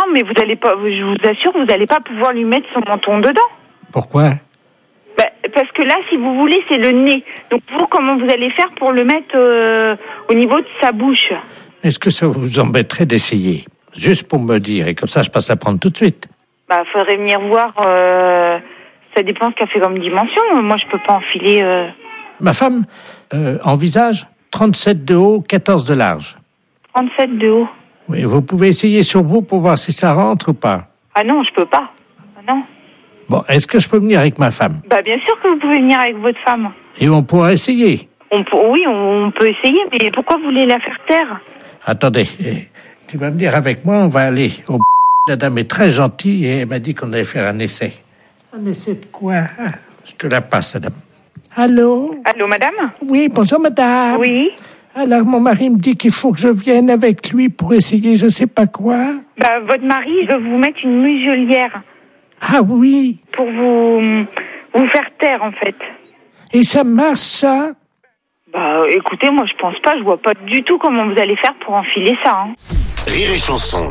mais vous allez pas, je vous assure, vous allez pas pouvoir lui mettre son menton dedans. Pourquoi ? Parce que là, si vous voulez, c'est le nez. Donc vous, comment vous allez faire pour le mettre au niveau de sa bouche ? Est-ce que ça vous embêterait d'essayer ? Juste pour me dire, et comme ça je passe à prendre tout de suite. Faudrait venir voir, ça dépend ce qu'elle fait comme dimension. Moi, je peux pas enfiler... Ma femme envisage 37 de haut, 14 de large. 37 de haut. Oui, vous pouvez essayer sur vous pour voir si ça rentre ou pas. Ah non, je peux pas. Ah non. Bon, est-ce que je peux venir avec ma femme ? Bien sûr que vous pouvez venir avec votre femme. Et on pourra essayer. Oui, on peut essayer, mais pourquoi vous voulez la faire taire ? Attendez, tu vas venir avec moi, on va aller au... La dame est très gentille et elle m'a dit qu'on allait faire un essai. Un essai de quoi ? Je te la passe, madame. Allô ? Allô, madame ? Oui, bonjour, madame. Oui. Alors, mon mari me dit qu'il faut que je vienne avec lui pour essayer je sais pas quoi. Votre mari, il veut vous mettre une muselière. Ah oui. Pour vous faire taire, en fait. Et ça marche, ça ? Écoutez, moi, je pense pas. Je vois pas du tout comment vous allez faire pour enfiler ça. Rire et chanson.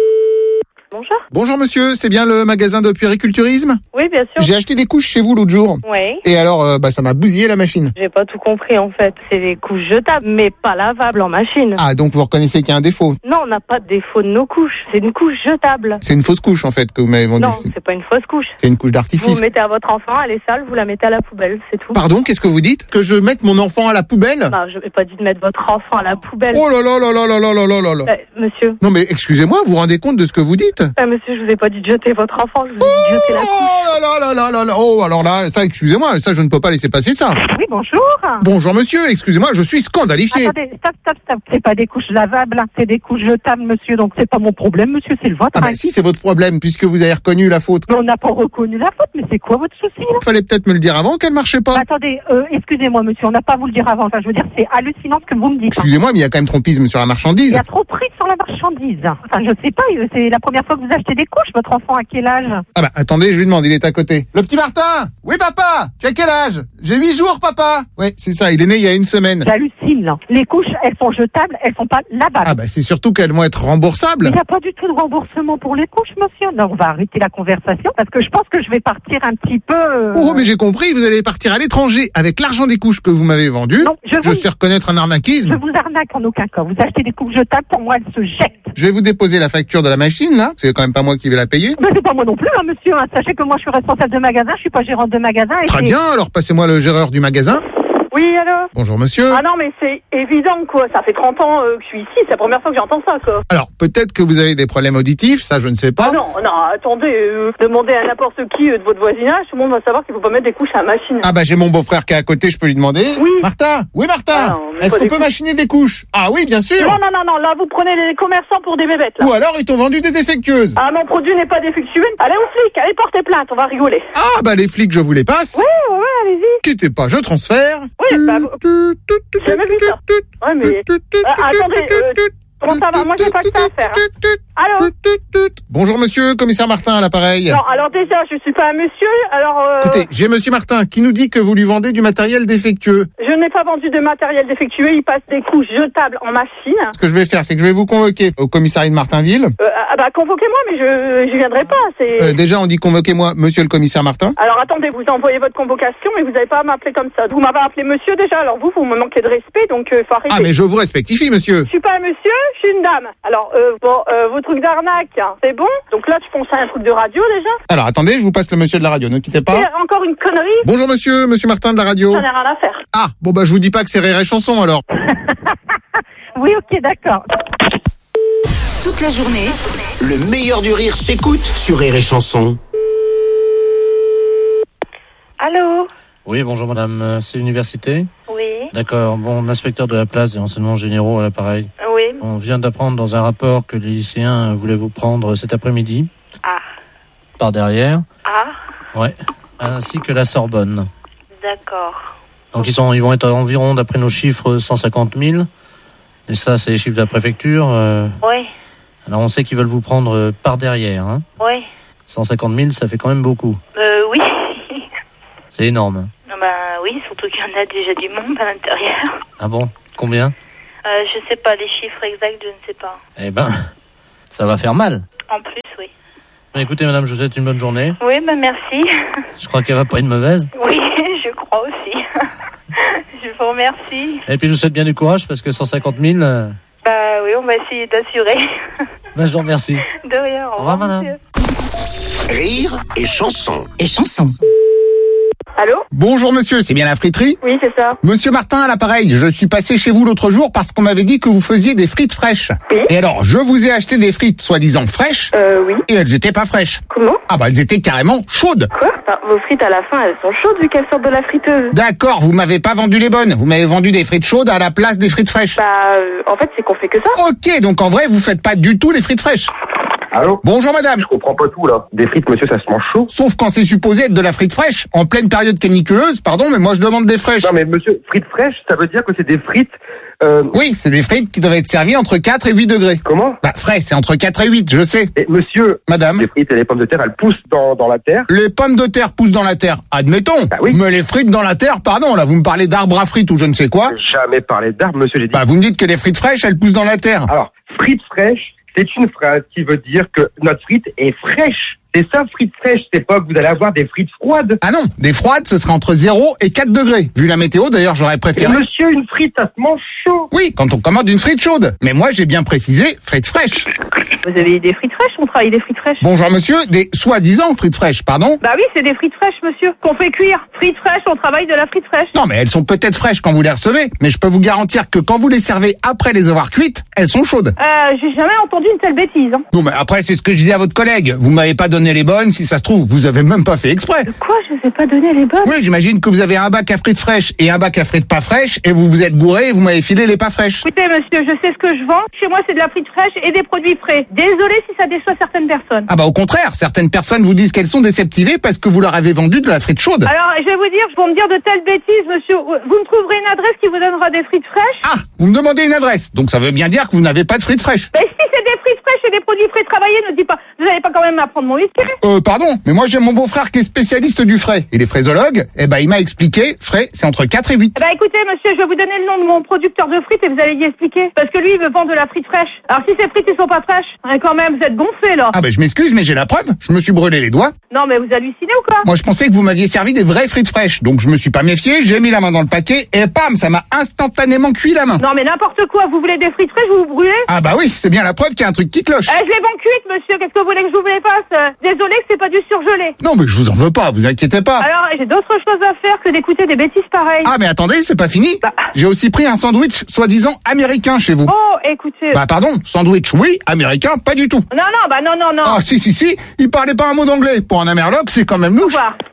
Bonjour. Bonjour monsieur, c'est bien le magasin de puériculturisme ? Oui, bien sûr. J'ai acheté des couches chez vous l'autre jour. Oui. Et alors, ça m'a bousillé la machine. J'ai pas tout compris en fait. C'est des couches jetables, mais pas lavables en machine. Ah, donc vous reconnaissez qu'il y a un défaut ? Non, on n'a pas de défaut de nos couches. C'est une couche jetable. C'est une fausse couche en fait que vous m'avez vendue. Non, c'est pas une fausse couche. C'est une couche d'artifice. Vous mettez à votre enfant, elle est sale, vous la mettez à la poubelle, c'est tout. Pardon, qu'est-ce que vous dites ? Que je mette mon enfant à la poubelle ? Non, je n'ai pas dit de mettre votre enfant à la poubelle. Oh là là là là là là là là là là. Monsieur. Non mais excusez-moi, vous vous rendez compte de ce que vous dites ? Monsieur, je vous ai pas dit de jeter votre enfant, je vous ai dit de jeter la couche. Oh là là là là là. Oh, alors là, ça, excusez-moi, ça, je ne peux pas laisser passer ça. Oui, bonjour. Bonjour monsieur, excusez-moi, je suis scandalifié. Attendez, stop. C'est pas des couches lavables, c'est des couches jetables, monsieur, donc c'est pas mon problème, monsieur, c'est le vôtre. Ah si, c'est votre problème, puisque vous avez reconnu la faute. Mais on n'a pas reconnu la faute, mais c'est quoi votre souci, là ? Fallait peut-être me le dire avant qu'elle marchait pas. Attendez, excusez-moi, monsieur, on n'a pas à vous le dire avant. Enfin, je veux dire, c'est hallucinant ce que vous me dites. Excusez-moi, mais il y a quand même trompisme sur la marchandise. Il y a trop de prix sur la marchandise. Enfin, je sais pas, c'est la première fois que vous achetez des couches, votre enfant, à quel âge ? Ah attendez, je lui demande, il est à côté. Le petit Martin ! Oui, papa ! Tu as quel âge ? J'ai 8 jours, papa ! Ouais, c'est ça, il est né il y a une semaine. J'hallucine, là. Les couches, elles sont jetables, elles sont pas lavables. Ah c'est surtout qu'elles vont être remboursables. Il n'y a pas du tout de remboursement pour les couches, monsieur. Non, on va arrêter la conversation, parce que je pense que je vais partir un petit peu... Oh, mais j'ai compris, vous allez partir à l'étranger avec l'argent des couches que vous m'avez vendues. Non, je sais reconnaître un arnaquisme. Je vous arnaque en aucun cas. Vous achetez des couches jetables, pour moi, elles se jettent. Je vais vous déposer la facture de la machine, là. C'est quand même pas moi qui vais la payer. Mais c'est pas moi non plus, monsieur. Sachez que moi, je suis responsable de magasin, je suis pas gérante de magasin. Très bien, alors passez-moi le géreur du magasin. Oui, alors ? Bonjour monsieur. Ah non, mais c'est évident, quoi. Ça fait 30 ans que je suis ici, c'est la première fois que j'entends ça, quoi. Alors, peut-être que vous avez des problèmes auditifs, ça je ne sais pas. Ah non, attendez, demandez à n'importe qui de votre voisinage, tout le monde va savoir qu'il faut pas mettre des couches à la machine. Ah j'ai mon beau-frère qui est à côté, je peux lui demander. Oui. Martin. Oui, Martin. Est-ce qu'on peut machiner des couches ? Ah oui, bien sûr. Non, là vous prenez les commerçants pour des bébêtes, là. Ou alors ils t'ont vendu des défectueuses. Ah, mon produit n'est pas défectueux. Allez aux flics, allez porter plainte, on va rigoler. Ah les flics, je vous les passe. Ouais, allez-y. Quittez pas, je transfère. Oui, j'ai jamais vu ça. Ouais, mais... attendez, comment ça va ? Moi, j'ai pas que ça à faire. Allô ? Bonjour monsieur, commissaire Martin à l'appareil. Non, alors déjà, je suis pas un monsieur, alors... Écoutez, j'ai monsieur Martin qui nous dit que vous lui vendez du matériel défectueux. Je n'ai pas vendu de matériel défectueux, il passe des couches jetables en machine. Ce que je vais faire, c'est que je vais vous convoquer au commissariat de Martinville. Convoquez-moi, mais je viendrai pas, déjà, on dit convoquez-moi monsieur le commissaire Martin. Alors attendez, vous envoyez votre convocation, mais vous n'avez pas à m'appeler comme ça. Vous m'avez appelé monsieur déjà, alors vous me manquez de respect, donc faut arrêter. Ah, mais je vous respectifie, monsieur. Je suis pas un monsieur, je suis une dame. Alors, vos trucs d'arnaque, c'est bon. Donc là, tu penses à un truc de radio déjà. Alors attendez, je vous passe le monsieur de la radio, ne quittez pas. C'est encore une connerie. Bonjour monsieur Martin de la radio. J'en ai rien à faire. Ah, je vous dis pas que c'est Rire et Chanson alors. Oui, ok, d'accord. Toute la journée, le meilleur du rire s'écoute sur Rire et Chanson. Allô ? Oui, bonjour madame, c'est l'université ? Oui. D'accord, l'inspecteur de la place des renseignements généraux à l'appareil. Oui. On vient d'apprendre dans un rapport que les lycéens voulaient vous prendre cet après-midi. Ah. Par derrière. Ah. Ouais, ainsi que la Sorbonne. D'accord. Donc ils vont être environ, d'après nos chiffres, 150 000. Et ça, c'est les chiffres de la préfecture. Oui. Alors on sait qu'ils veulent vous prendre par derrière. Hein. Oui. 150 000, ça fait quand même beaucoup. Oui. C'est énorme. Oui, surtout qu'il y en a déjà du monde à l'intérieur. Ah bon ? Combien ? Je sais pas, les chiffres exacts, je ne sais pas. Eh ben, ça va faire mal. En plus, oui. Écoutez, madame, je vous souhaite une bonne journée. Oui, merci. Je crois qu'il n'y aura pas une mauvaise. Oui, je crois aussi. Je vous remercie. Et puis, je vous souhaite bien du courage parce que 150 000... Bah oui, on va essayer d'assurer. Je vous remercie. De rien, au revoir, madame. Rire et chanson. Allô? Bonjour monsieur, c'est bien la friterie? Oui, c'est ça. Monsieur Martin à l'appareil, je suis passé chez vous l'autre jour parce qu'on m'avait dit que vous faisiez des frites fraîches. Oui. Et alors, je vous ai acheté des frites soi-disant fraîches, Oui. et elles étaient pas fraîches. Comment? Ah bah elles étaient carrément chaudes. Quoi? Enfin, vos frites à la fin, elles sont chaudes vu qu'elles sortent de la friteuse. D'accord, vous m'avez pas vendu les bonnes, vous m'avez vendu des frites chaudes à la place des frites fraîches. Bah, en fait, c'est qu'on fait que ça. Ok, donc en vrai, vous faites pas du tout les frites fraîches. Allô? Bonjour madame. Je comprends pas tout, là. Des frites, monsieur, ça se mange chaud? Sauf quand c'est supposé être de la frite fraîche, en pleine période caniculeuse, pardon, mais moi je demande des fraîches. Non, mais monsieur, frites fraîches, ça veut dire que c'est des frites... Oui, c'est des frites qui doivent être servies entre 4 et 8 degrés. Comment? Bah frais, c'est entre 4 et 8, je sais. Et monsieur, Madame. les frites et les pommes de terre, elles poussent dans la terre. Les pommes de terre poussent dans la terre, admettons. Bah oui. Mais les frites dans la terre, pardon, là vous me parlez d'arbres à frites ou je ne sais quoi. Jamais parlé d'arbres, monsieur, j'ai dit. Bah vous me dites que les frites fraîches, elles poussent dans la terre. Alors, frites fraîches, c'est une phrase qui veut dire que notre frite est fraîche. C'est ça, frites fraîches, c'est pas que vous allez avoir des frites froides. Ah non, des froides, ce sera entre 0 et 4 degrés. Vu la météo, d'ailleurs, j'aurais Et préféré... monsieur, une frite, ça se mange chaud. Oui, quand on commande une frite chaude. Mais moi, j'ai bien précisé frites fraîches. Vous avez des frites fraîches? On travaille des frites fraîches. Bonjour monsieur, des soi-disant frites fraîches, pardon? Bah oui, c'est des frites fraîches, monsieur. Qu'on fait cuire. Frites fraîches, on travaille de la frite fraîche. Non, mais elles sont peut-être fraîches quand vous les recevez, mais je peux vous garantir que quand vous les servez après les avoir cuites, elles sont chaudes. J'ai jamais entendu une telle bêtise, hein. Non, mais après, c'est ce que je disais à votre collègue. Vous m'avez pas donné les bonnes, si ça se trouve, vous avez même pas fait exprès. Quoi? Je vous ai pas donné les bonnes? Oui, j'imagine que vous avez un bac à frites fraîches et un bac à frites pas fraîches, et vous vous êtes gouré et vous m'avez filé les pas fraîches. Écoutez, monsieur, je sais ce que je vends. Chez moi, c'est de la frite fraîche et des produits frais. Désolé si ça déçoit certaines personnes. Ah bah au contraire, certaines personnes vous disent qu'elles sont déceptivées parce que vous leur avez vendu de la frite chaude. Alors, je vais vous dire, pour me dire de telles bêtises, monsieur, vous me trouverez une adresse qui vous donnera des frites fraîches? Ah, vous me demandez une adresse, donc ça veut bien dire que vous n'avez pas de frites fraîches. Mais si c'est des frites fraîches et des produits frais travaillés, ne dis pas, vous n'allez pas quand même m'apprendre mon métier. Pardon, mais moi j'ai mon beau-frère qui est spécialiste du frais. Et les fraisologues, il m'a expliqué, frais, c'est entre 4 et 8. Bah écoutez, monsieur, je vais vous donner le nom de mon producteur de frites et vous allez y expliquer. Parce que lui, il veut vendre de la frite fraîche. Alors si ces frites, ils sont pas fraîches, quand même, vous êtes gonflés, là. Ah bah je m'excuse, mais j'ai la preuve, je me suis brûlé les doigts. Non, mais vous hallucinez ou quoi? Moi je pensais que vous m'aviez servi des vraies frites fraîches, donc je me suis pas méfié, j'ai mis la main dans le paquet, et pam, ça m'a instantanément cuit la main. Non, mais n'importe quoi, vous voulez des frites fraîches, vous vous brûlez? Ah bah oui, c'est bien la preuve qu'il y a un truc qui cloche. Je les vends cuites, monsieur, qu'est-ce que vous voulez que je vous les fasse? Désolé que c'est pas du surgelé. Non mais je vous en veux pas, vous inquiétez pas. Alors, j'ai d'autres choses à faire que d'écouter des bêtises pareilles. Ah mais attendez, c'est pas fini. Bah. J'ai aussi pris un sandwich soi-disant américain chez vous. Oh, écoutez. Bah pardon, sandwich oui, américain pas du tout. Non. Ah si, il parlait pas un mot d'anglais. Pour un amerloc, c'est quand même Au louche. revoir.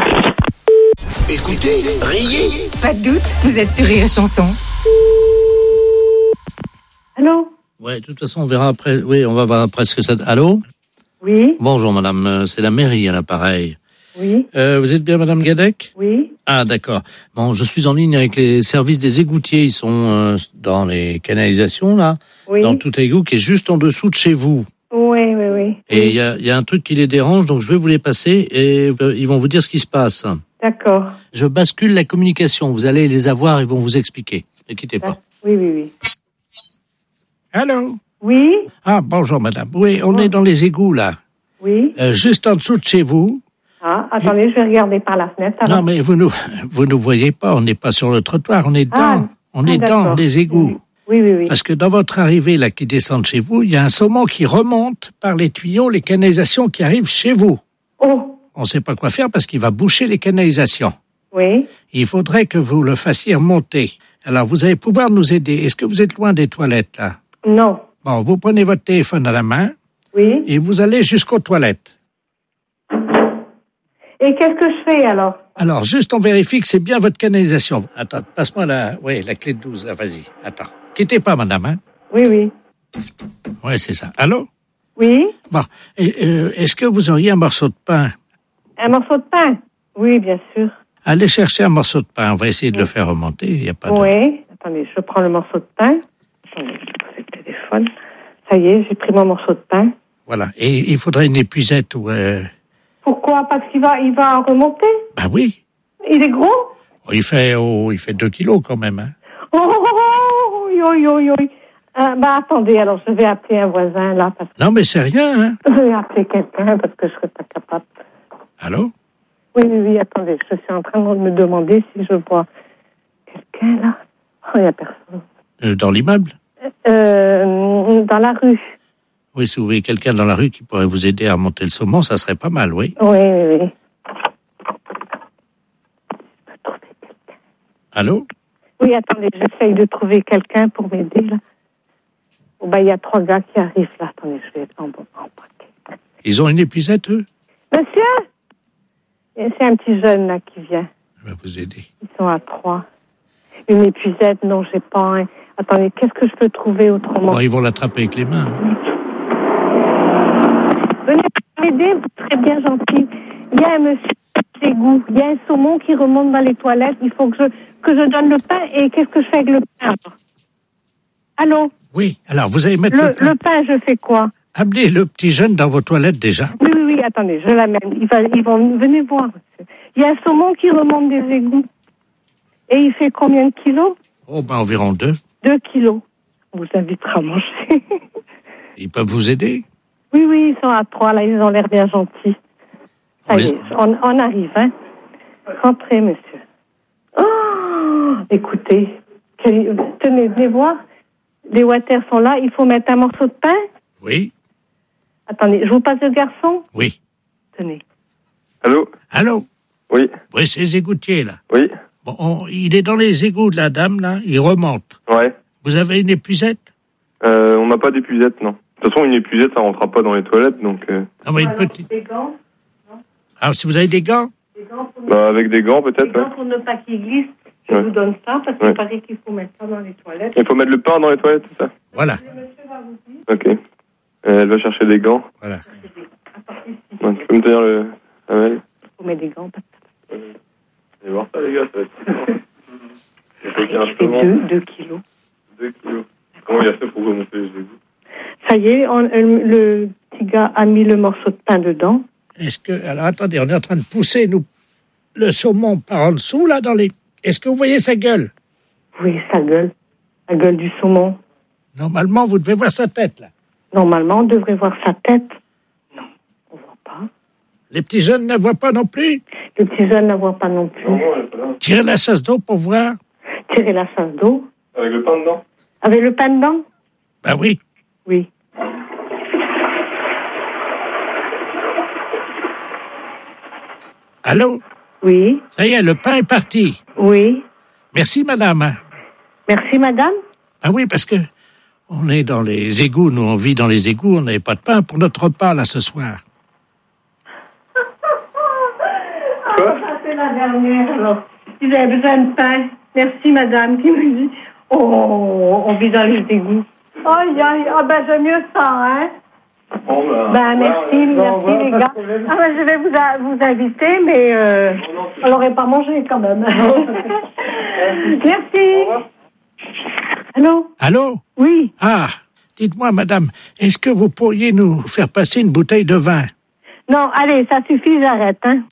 Écoutez, riez. Pas de doute, vous êtes sur Rire et Chanson. Allô? Ouais, de toute façon, on verra après. Oui, on va voir après ce que ça... Allô? Oui, Bonjour, madame. C'est la mairie à l'appareil. oui, Vous êtes bien madame Gadec? oui. Ah, d'accord. Bon, je suis en ligne avec les services des égoutiers. Ils sont dans les canalisations, là. Oui. Dans tout égout qui est juste en dessous de chez vous. Oui. Et il y a un truc qui les dérange, donc je vais vous les passer et ils vont vous dire ce qui se passe. D'accord. Je bascule la communication. Vous allez les avoir, ils vont vous expliquer. Ne quittez pas. Oui. Allô? Oui, Ah, bonjour madame. Oui, on est dans les égouts, là. oui. Juste en dessous de chez vous. Ah, attendez, je vais regarder par la fenêtre. Alors. Non, mais vous nous voyez pas, on n'est pas sur le trottoir, on est dans d'accord. les égouts. Oui. Parce que dans votre arrivée, là, qui descend de chez vous, il y a un saumon qui remonte par les tuyaux, les canalisations qui arrivent chez vous. Oh, On ne sait pas quoi faire parce qu'il va boucher les canalisations. oui. Il faudrait que vous le fassiez remonter. Alors, vous allez pouvoir nous aider. Est-ce que vous êtes loin des toilettes, là? Non. Bon, vous prenez votre téléphone à la main Oui. et vous allez jusqu'aux toilettes. Et qu'est-ce que je fais alors? Alors, juste on vérifie que c'est bien votre canalisation. Attends, passe-moi la clé de 12, là, vas-y. Attends. Quittez pas, madame, hein? Oui. Ouais, c'est ça. Allô? Oui. Bon. Est-ce que vous auriez un morceau de pain? Un morceau de pain? Oui, bien sûr. Allez chercher un morceau de pain. On va essayer de le faire remonter. Il n'y a pas de... Oui. Attendez, je prends le morceau de pain. Attendez, je vais poser le téléphone. Ça y est, j'ai pris mon morceau de pain. Voilà. Et il faudrait une épuisette ou... Pourquoi? Parce qu'il va remonter? Ben oui. Il est gros? Il fait 2 kilos quand même, hein. Oh. Attendez, alors je vais appeler un voisin, là. Non, mais c'est rien, hein. Je vais appeler quelqu'un parce que je serais pas capable. Allô? Oui, attendez, je suis en train de me demander si je vois quelqu'un, là. Oh, il n'y a personne. Dans l'immeuble? Dans la rue. Oui, si vous voyez quelqu'un dans la rue qui pourrait vous aider à monter le saumon, ça serait pas mal, oui. Oui. Allô? Oui, attendez, j'essaye de trouver quelqu'un pour m'aider, là. Il y a 3 gars qui arrivent, là. Attendez, je vais en paquet. Ils ont une épuisette, eux? Monsieur? C'est un petit jeune, là, qui vient. Je vais vous aider. Ils sont à 3. Une épuisette, non, j'ai pas un. Attendez, qu'est-ce que je peux trouver autrement? Bon, ils vont l'attraper avec les mains. Venez m'aider, vous serez bien gentil. Il y a un monsieur d'égout. Il y a un saumon qui remonte dans les toilettes. Il faut que je donne le pain. Et qu'est-ce que je fais avec le pain? Allô? Oui, alors vous allez mettre le pain. Le pain, je fais quoi? Amenez le petit jeune dans vos toilettes déjà. Oui, attendez, je l'amène. Ils vont venez voir, monsieur. Il y a un saumon qui remonte des égouts. Et il fait combien de kilos? Environ 2. 2 kilos. On vous invitera à manger. Ils peuvent vous aider? Oui, ils sont à 3, là, ils ont l'air bien gentils. Ça y est, on arrive, hein. Rentrez, monsieur. Oh, écoutez, tenez, venez voir. Les waters sont là, il faut mettre un morceau de pain? Oui. Attendez, je vous passe le garçon? Oui. Tenez. Allô? Oui. Oui, c'est les égoutiers, là. Oui. Bon, il est dans les égouts de la dame, là, il remonte. Ouais. Vous avez une épuisette? On n'a pas d'épuisette, non. De toute façon, une épuisette, ça rentrera pas dans les toilettes, donc... Ah, mais une petite... Des gants? Ah, si vous avez des gants? avec des gants, peut-être. Des gants pour ne pas qu'ils glissent. Je vous donne ça, parce qu'il paraît qu'il faut mettre ça dans les toilettes. Il faut mettre le pain dans les toilettes, c'est ça? Voilà. Ok. Elle va chercher des gants. Voilà. Ouais, tu peux me tenir le... Il faut mettre des gants. Allez voir ça, les gars, ça va être... Il faut qu'il y ait un fait chemin. 2 kilos. 2 kilos. Comment il a fait pour remonter les égouts? Ça y est, le petit gars a mis le morceau de pain dedans. Alors attendez, on est en train de pousser le saumon par en dessous, là, dans les... Est-ce que vous voyez sa gueule? Oui, sa gueule. La gueule du saumon. Normalement, vous devez voir sa tête, là. Normalement, on devrait voir sa tête. Non, on voit pas. Les petits jeunes ne voient pas non plus? Les petits jeunes ne voient pas non plus. Tirez la chasse d'eau pour voir. Tirez la chasse d'eau. Avec le pain dedans? Avec le pain dedans? Ben oui. Oui. Allô? Oui. Ça y est, le pain est parti. Oui. Merci, madame. Merci, madame. Ah oui, parce que on est dans les égouts. Nous, on vit dans les égouts. On n'avait pas de pain pour notre repas, là, ce soir. Ça, c'est la dernière, alors. Ils avaient besoin de pain. Merci, madame, qui me dit, on vit dans les égouts. J'aime mieux ça, hein. Merci les gars. Je vais vous inviter, mais on n'aurait pas mangé quand même. Merci. Allô? Oui. Ah, dites-moi, madame, est-ce que vous pourriez nous faire passer une bouteille de vin? Non, allez, ça suffit, j'arrête, hein.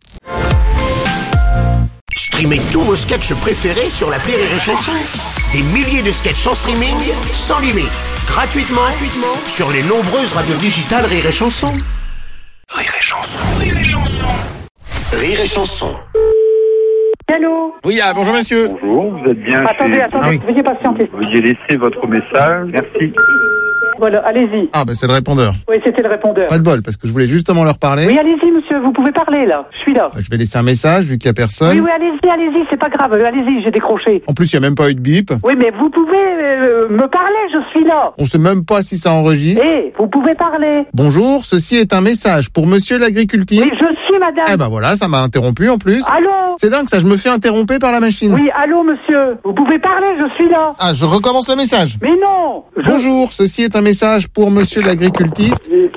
Streamez tous vos sketchs préférés sur l'appli Rire et Chanson. Des milliers de sketchs en streaming, sans limite, gratuitement sur les nombreuses radios digitales Rire et Chanson. Rire et Chanson, Rire et Chanson. Rire et Chanson. Allô? Oui, bonjour monsieur. Bonjour, vous êtes bien Attendez, veuillez patienter. Veuillez laisser votre message, merci. Voilà, allez-y. Ah, c'est le répondeur. Oui, c'était le répondeur. Pas de bol, parce que je voulais justement leur parler. Oui, allez-y, monsieur, vous pouvez parler, là. Je suis là. Je vais laisser un message, vu qu'il n'y a personne. Oui, allez-y, c'est pas grave. Allez-y, j'ai décroché. En plus, il n'y a même pas eu de bip. Oui, mais vous pouvez me parler, je suis là. On sait même pas si ça enregistre. Vous pouvez parler. Bonjour, ceci est un message pour monsieur l'agricultiste. Oui, je suis madame. Eh ben voilà, ça m'a interrompu en plus. Allô? C'est dingue, ça, je me fais interromper par la machine. Oui, allô, monsieur. Vous pouvez parler, je suis là. Ah, je recommence le message. Mais non. Bonjour, ceci est un message pour monsieur l'agricultiste.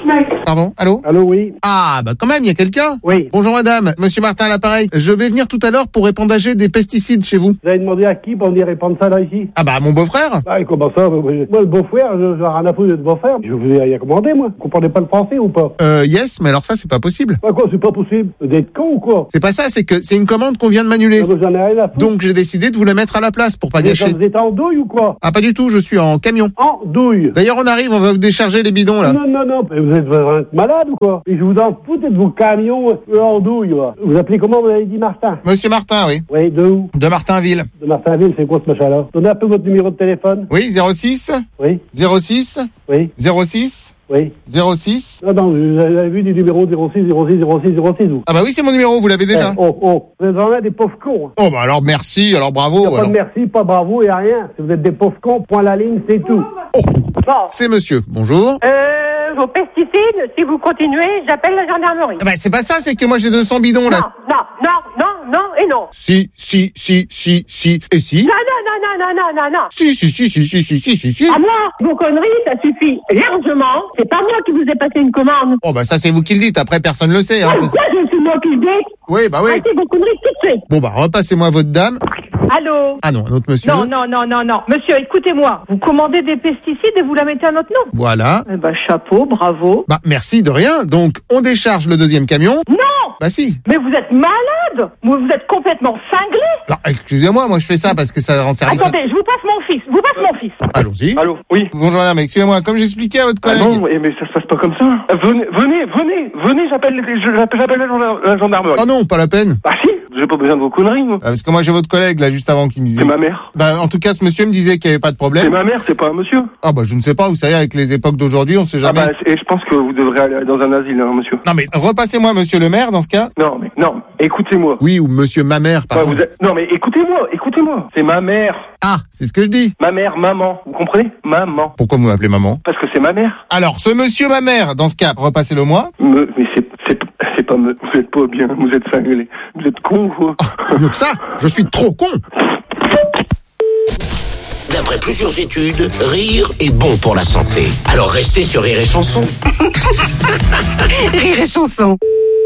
Pardon, allô? Allô, oui. Ah, bah quand même, il y a quelqu'un? Oui. Bonjour madame, monsieur Martin à l'appareil. Je vais venir tout à l'heure pour épandager des pesticides chez vous. Vous avez demandé à qui pour venir répandre ça là ici? Ah bah, mon beau-frère? Ah, et comment ça? Moi, le beau-frère, j'ai rien à foutre de beau-frère. Je vous ai rien commandé, moi. Vous comprenez pas le français ou pas? Yes, mais alors ça, c'est pas possible. Bah quoi, c'est pas possible? Vous êtes con ou quoi? C'est pas ça, c'est que c'est une commande qu'on vient de m'annuler. Non, j'en ai rien à foutre. Donc j'ai décidé de vous la mettre à la place pour pas gâcher. Vous êtes en douille ou quoi? Ah, pas du tout, je suis en camion. En douille? D'ailleurs, on arrive, on va vous décharger les bidons, là. Non, non, non. Mais vous êtes vraiment malade ou quoi? Et je vous en fous de vos camions en douille, là. Vous appelez comment, vous avez dit Martin? Monsieur Martin, oui. Oui, de où? De Martinville. De Martinville, c'est quoi ce machin-là? Donnez un peu votre numéro de téléphone. Oui, 06? Oui. 06? Oui. 06? Oui. 06? Non, non, vous avez vu du numéro 06, 06, 06, 06, vous? Ah bah oui, c'est mon numéro, vous l'avez déjà. Vous êtes vraiment des pauvres cons. Oh bah alors merci, alors bravo. Pas de merci, pas bravo et rien. Si vous êtes des pauvres cons, point la ligne, c'est tout. Bon. C'est monsieur, bonjour. Vos pesticides, si vous continuez, j'appelle la gendarmerie. Ah bah c'est pas ça, c'est que moi j'ai 200 bidons là. Non et non. Si, et si. Non. Si. À moi, vos conneries, ça suffit largement. C'est pas moi qui vous ai passé une commande. Oh bah ça c'est vous qui le dites, après personne le sait. Hein, Pourquoi je suis moi qui le dis? Oui, bah oui. Arrêtez vos conneries tout de suite. Bon bah repassez-moi votre dame. Allô? Ah non, un autre monsieur. Non. Monsieur, écoutez-moi. Vous commandez des pesticides et vous la mettez à notre nom. Voilà. Eh ben, chapeau, bravo. Bah merci de rien. Donc on décharge le deuxième camion. Non! Bah si. Mais vous êtes malade! Vous êtes complètement cinglé! Alors, excusez-moi, moi je fais ça parce que ça rend service. Attendez, je vous passe mon fils. Allons-y. Allô, oui. Bonjour madame, excusez-moi, comme j'expliquais à votre collègue. Ah non, mais ça se passe pas comme ça. Venez, j'appelle la gendarmerie. Ah non, pas la peine. Ah si, j'ai pas besoin de vos conneries, moi. Parce que moi j'ai votre collègue là juste avant qui me disait. C'est ma mère. Bah en tout cas ce monsieur me disait qu'il n'y avait pas de problème. C'est ma mère, c'est pas un monsieur. Ah bah je ne sais pas, vous savez avec les époques d'aujourd'hui on sait jamais. Ah bah et je pense que vous devrez aller dans un asile, hein, monsieur. Non mais repassez-moi monsieur le maire dans ce cas. Non, écoutez-moi. Oui, ou monsieur ma mère pardon. Non mais écoutez-moi. C'est ma mère. Ah, c'est ce que je dis. Ma mère, maman. Vous comprenez? Maman. Pourquoi vous m'appelez maman? Parce que c'est ma mère. Alors, ce monsieur ma mère, dans ce cas, repassez-le moi. Mais c'est pas vous êtes pas bien, vous êtes cinglé. Vous êtes con, vous. Oh, mieux que ça, je suis trop con. D'après plusieurs études, rire est bon pour la santé. Alors restez sur Rire et Chanson. Rire et Chanson.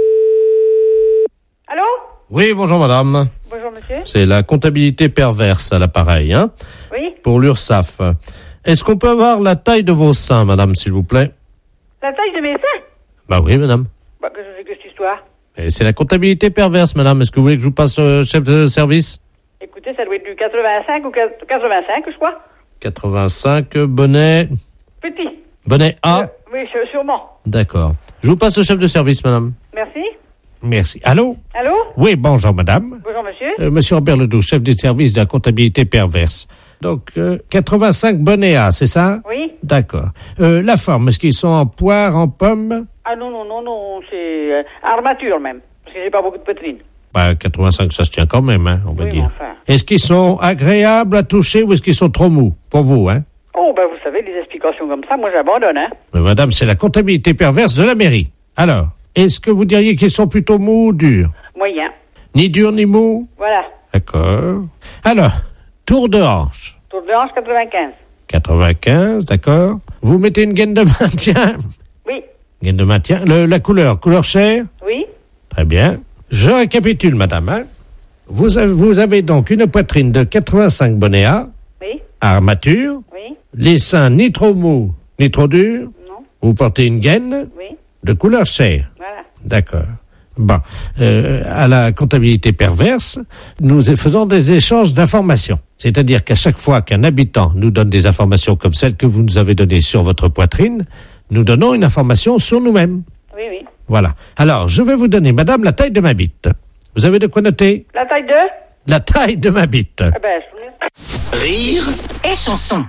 Allô? Oui, bonjour madame. Bonjour monsieur. C'est la comptabilité perverse à l'appareil, hein? Oui. Pour l'URSSAF. Est-ce qu'on peut avoir la taille de vos seins, madame, s'il vous plaît? La taille de mes seins? Bah oui, madame. Bah, que je sais que cette histoire. Et c'est la comptabilité perverse, madame. Est-ce que vous voulez que je vous passe chef de service? Écoutez, ça doit être du 85 ou 85, je crois. 85, bonnet... Petit. Bonnet A? Oui, sûrement. D'accord. Je vous passe au chef de service, madame. Merci. Merci. Allô? Allô? Oui, bonjour, madame. Bonjour, monsieur. Monsieur Robert Ledoux, chef des services de la comptabilité perverse. Donc, 85 bonnets A, c'est ça? Oui. D'accord. La forme, est-ce qu'ils sont en poire, en pomme? Ah non, c'est armature même, parce que j'ai pas beaucoup de poitrine. Bah, 85, ça se tient quand même, hein, on va Oui, dire. enfin. Est-ce qu'ils sont agréables à toucher ou est-ce qu'ils sont trop mous? Pour vous, hein? Oh, ben vous savez, les explications comme ça, moi j'abandonne, hein. Mais madame, c'est la comptabilité perverse de la mairie. Alors, est-ce que vous diriez qu'ils sont plutôt mous ou durs? Moyen. Ni durs ni mous? Voilà. D'accord. Alors, tour de hanche. Tour de hanche, 95. 95, d'accord. Vous mettez une gaine de maintien? Oui. Gaine de maintien. La couleur chair? Oui. Très bien. Je récapitule, madame. Hein. Vous avez donc une poitrine de 85 bonnets A. Oui. Armature. Oui. Les seins ni trop mous, ni trop durs. Non. Vous portez une gaine. Oui. De couleur chair. Voilà. D'accord. Bon. À la comptabilité perverse, nous faisons des échanges d'informations. C'est-à-dire qu'à chaque fois qu'un habitant nous donne des informations comme celles que vous nous avez données sur votre poitrine, nous donnons une information sur nous-mêmes. Oui, oui. Voilà. Alors, je vais vous donner, madame, la taille de ma bite. Vous avez de quoi noter? La taille de? La taille de ma bite. Eh ben, Rire et Chanson.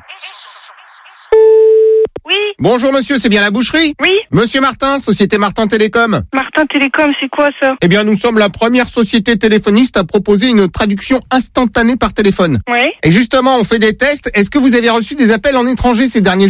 Oui. Bonjour monsieur, c'est bien la boucherie? Oui. Monsieur Martin, société Martin Télécom. Martin Télécom, c'est quoi ça? Eh bien, nous sommes la première société téléphoniste à proposer une traduction instantanée par téléphone. Oui. Et justement, on fait des tests. Est-ce que vous avez reçu des appels en étranger ces derniers jours?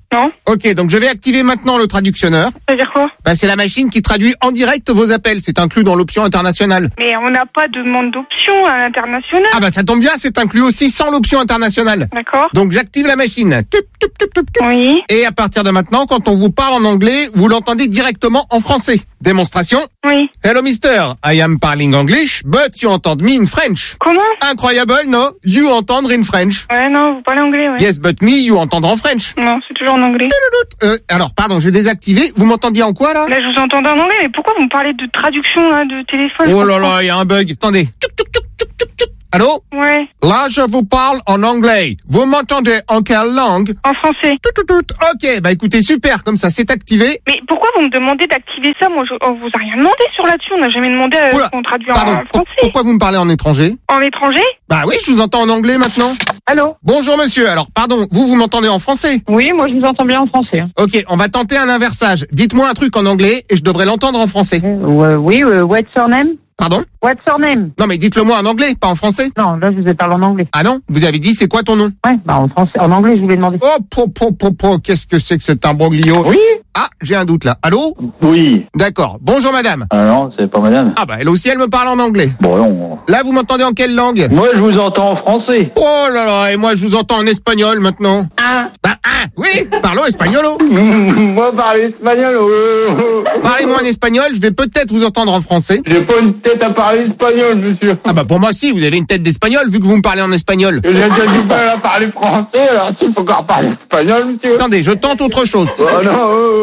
Non. Ok, donc je vais activer maintenant le traductionneur. Ça veut dire quoi? Bah, c'est la machine qui traduit en direct vos appels. C'est inclus dans l'option internationale. Mais on n'a pas de demande d'option à l'international. Ah bah ça tombe bien, c'est inclus aussi sans l'option internationale. D'accord. Donc j'active la machine. Oui. Et à partir de maintenant, quand on vous parle en anglais, vous l'entendez directement en français. Démonstration. Oui. Hello mister, I am parling English, but you entend me in French. Comment? Incroyable, no? You entendre in French. Ouais, non, vous parlez anglais, ouais. Yes, but me, you entendre en French. Non, c'est toujours en anglais. Alors, pardon, j'ai désactivé. Vous m'entendiez en quoi, là? Là, je vous entendais en anglais, mais pourquoi vous me parlez de traduction, là, de téléphone? Oh là là, il y a un bug. Attendez. Allô? Ouais. Là, je vous parle en anglais. Vous m'entendez en quelle langue? En français. Ok, bah écoutez, super, comme ça, c'est activé. Mais pourquoi vous me demandez d'activer ça? Moi, on vous a rien demandé sur là-dessus. On n'a jamais demandé qu'on traduise en français. Pourquoi vous me parlez en étranger? En étranger? Bah oui, je vous entends en anglais maintenant. Allô? Bonjour monsieur, alors pardon, vous m'entendez en français? Oui, moi je vous entends bien en français. Ok, on va tenter un inversage. Dites-moi un truc en anglais et je devrais l'entendre en français. Oui, what's your name? Pardon? What's your name? Non mais dites-le moi en anglais, pas en français. Non, là je vous ai parlé en anglais. Ah non? Vous avez dit c'est quoi ton nom? Ouais, bah en français, en anglais je vous l'ai demandé. Oh, qu'est-ce que c'est que cet imbroglio? Oui? Ah, j'ai un doute là. Allô? Oui. D'accord. Bonjour madame. Ah non, c'est pas madame. Ah bah elle aussi elle me parle en anglais. Bon non. Là vous m'entendez en quelle langue? Moi je vous entends en français. Oh là là, et moi je vous entends en espagnol maintenant. Ah. Bah oui, parlons espagnolo. Moi parler espagnol. Parlez-moi en espagnol, je vais peut-être vous entendre en français. J'ai pas une tête à parler espagnol, monsieur. Ah bah pour moi si, vous avez une tête d'espagnol vu que vous me parlez en espagnol. J'ai déjà du mal à parler français, alors s'il faut encore parler espagnol, monsieur. Attendez, je tente autre chose. Oh non.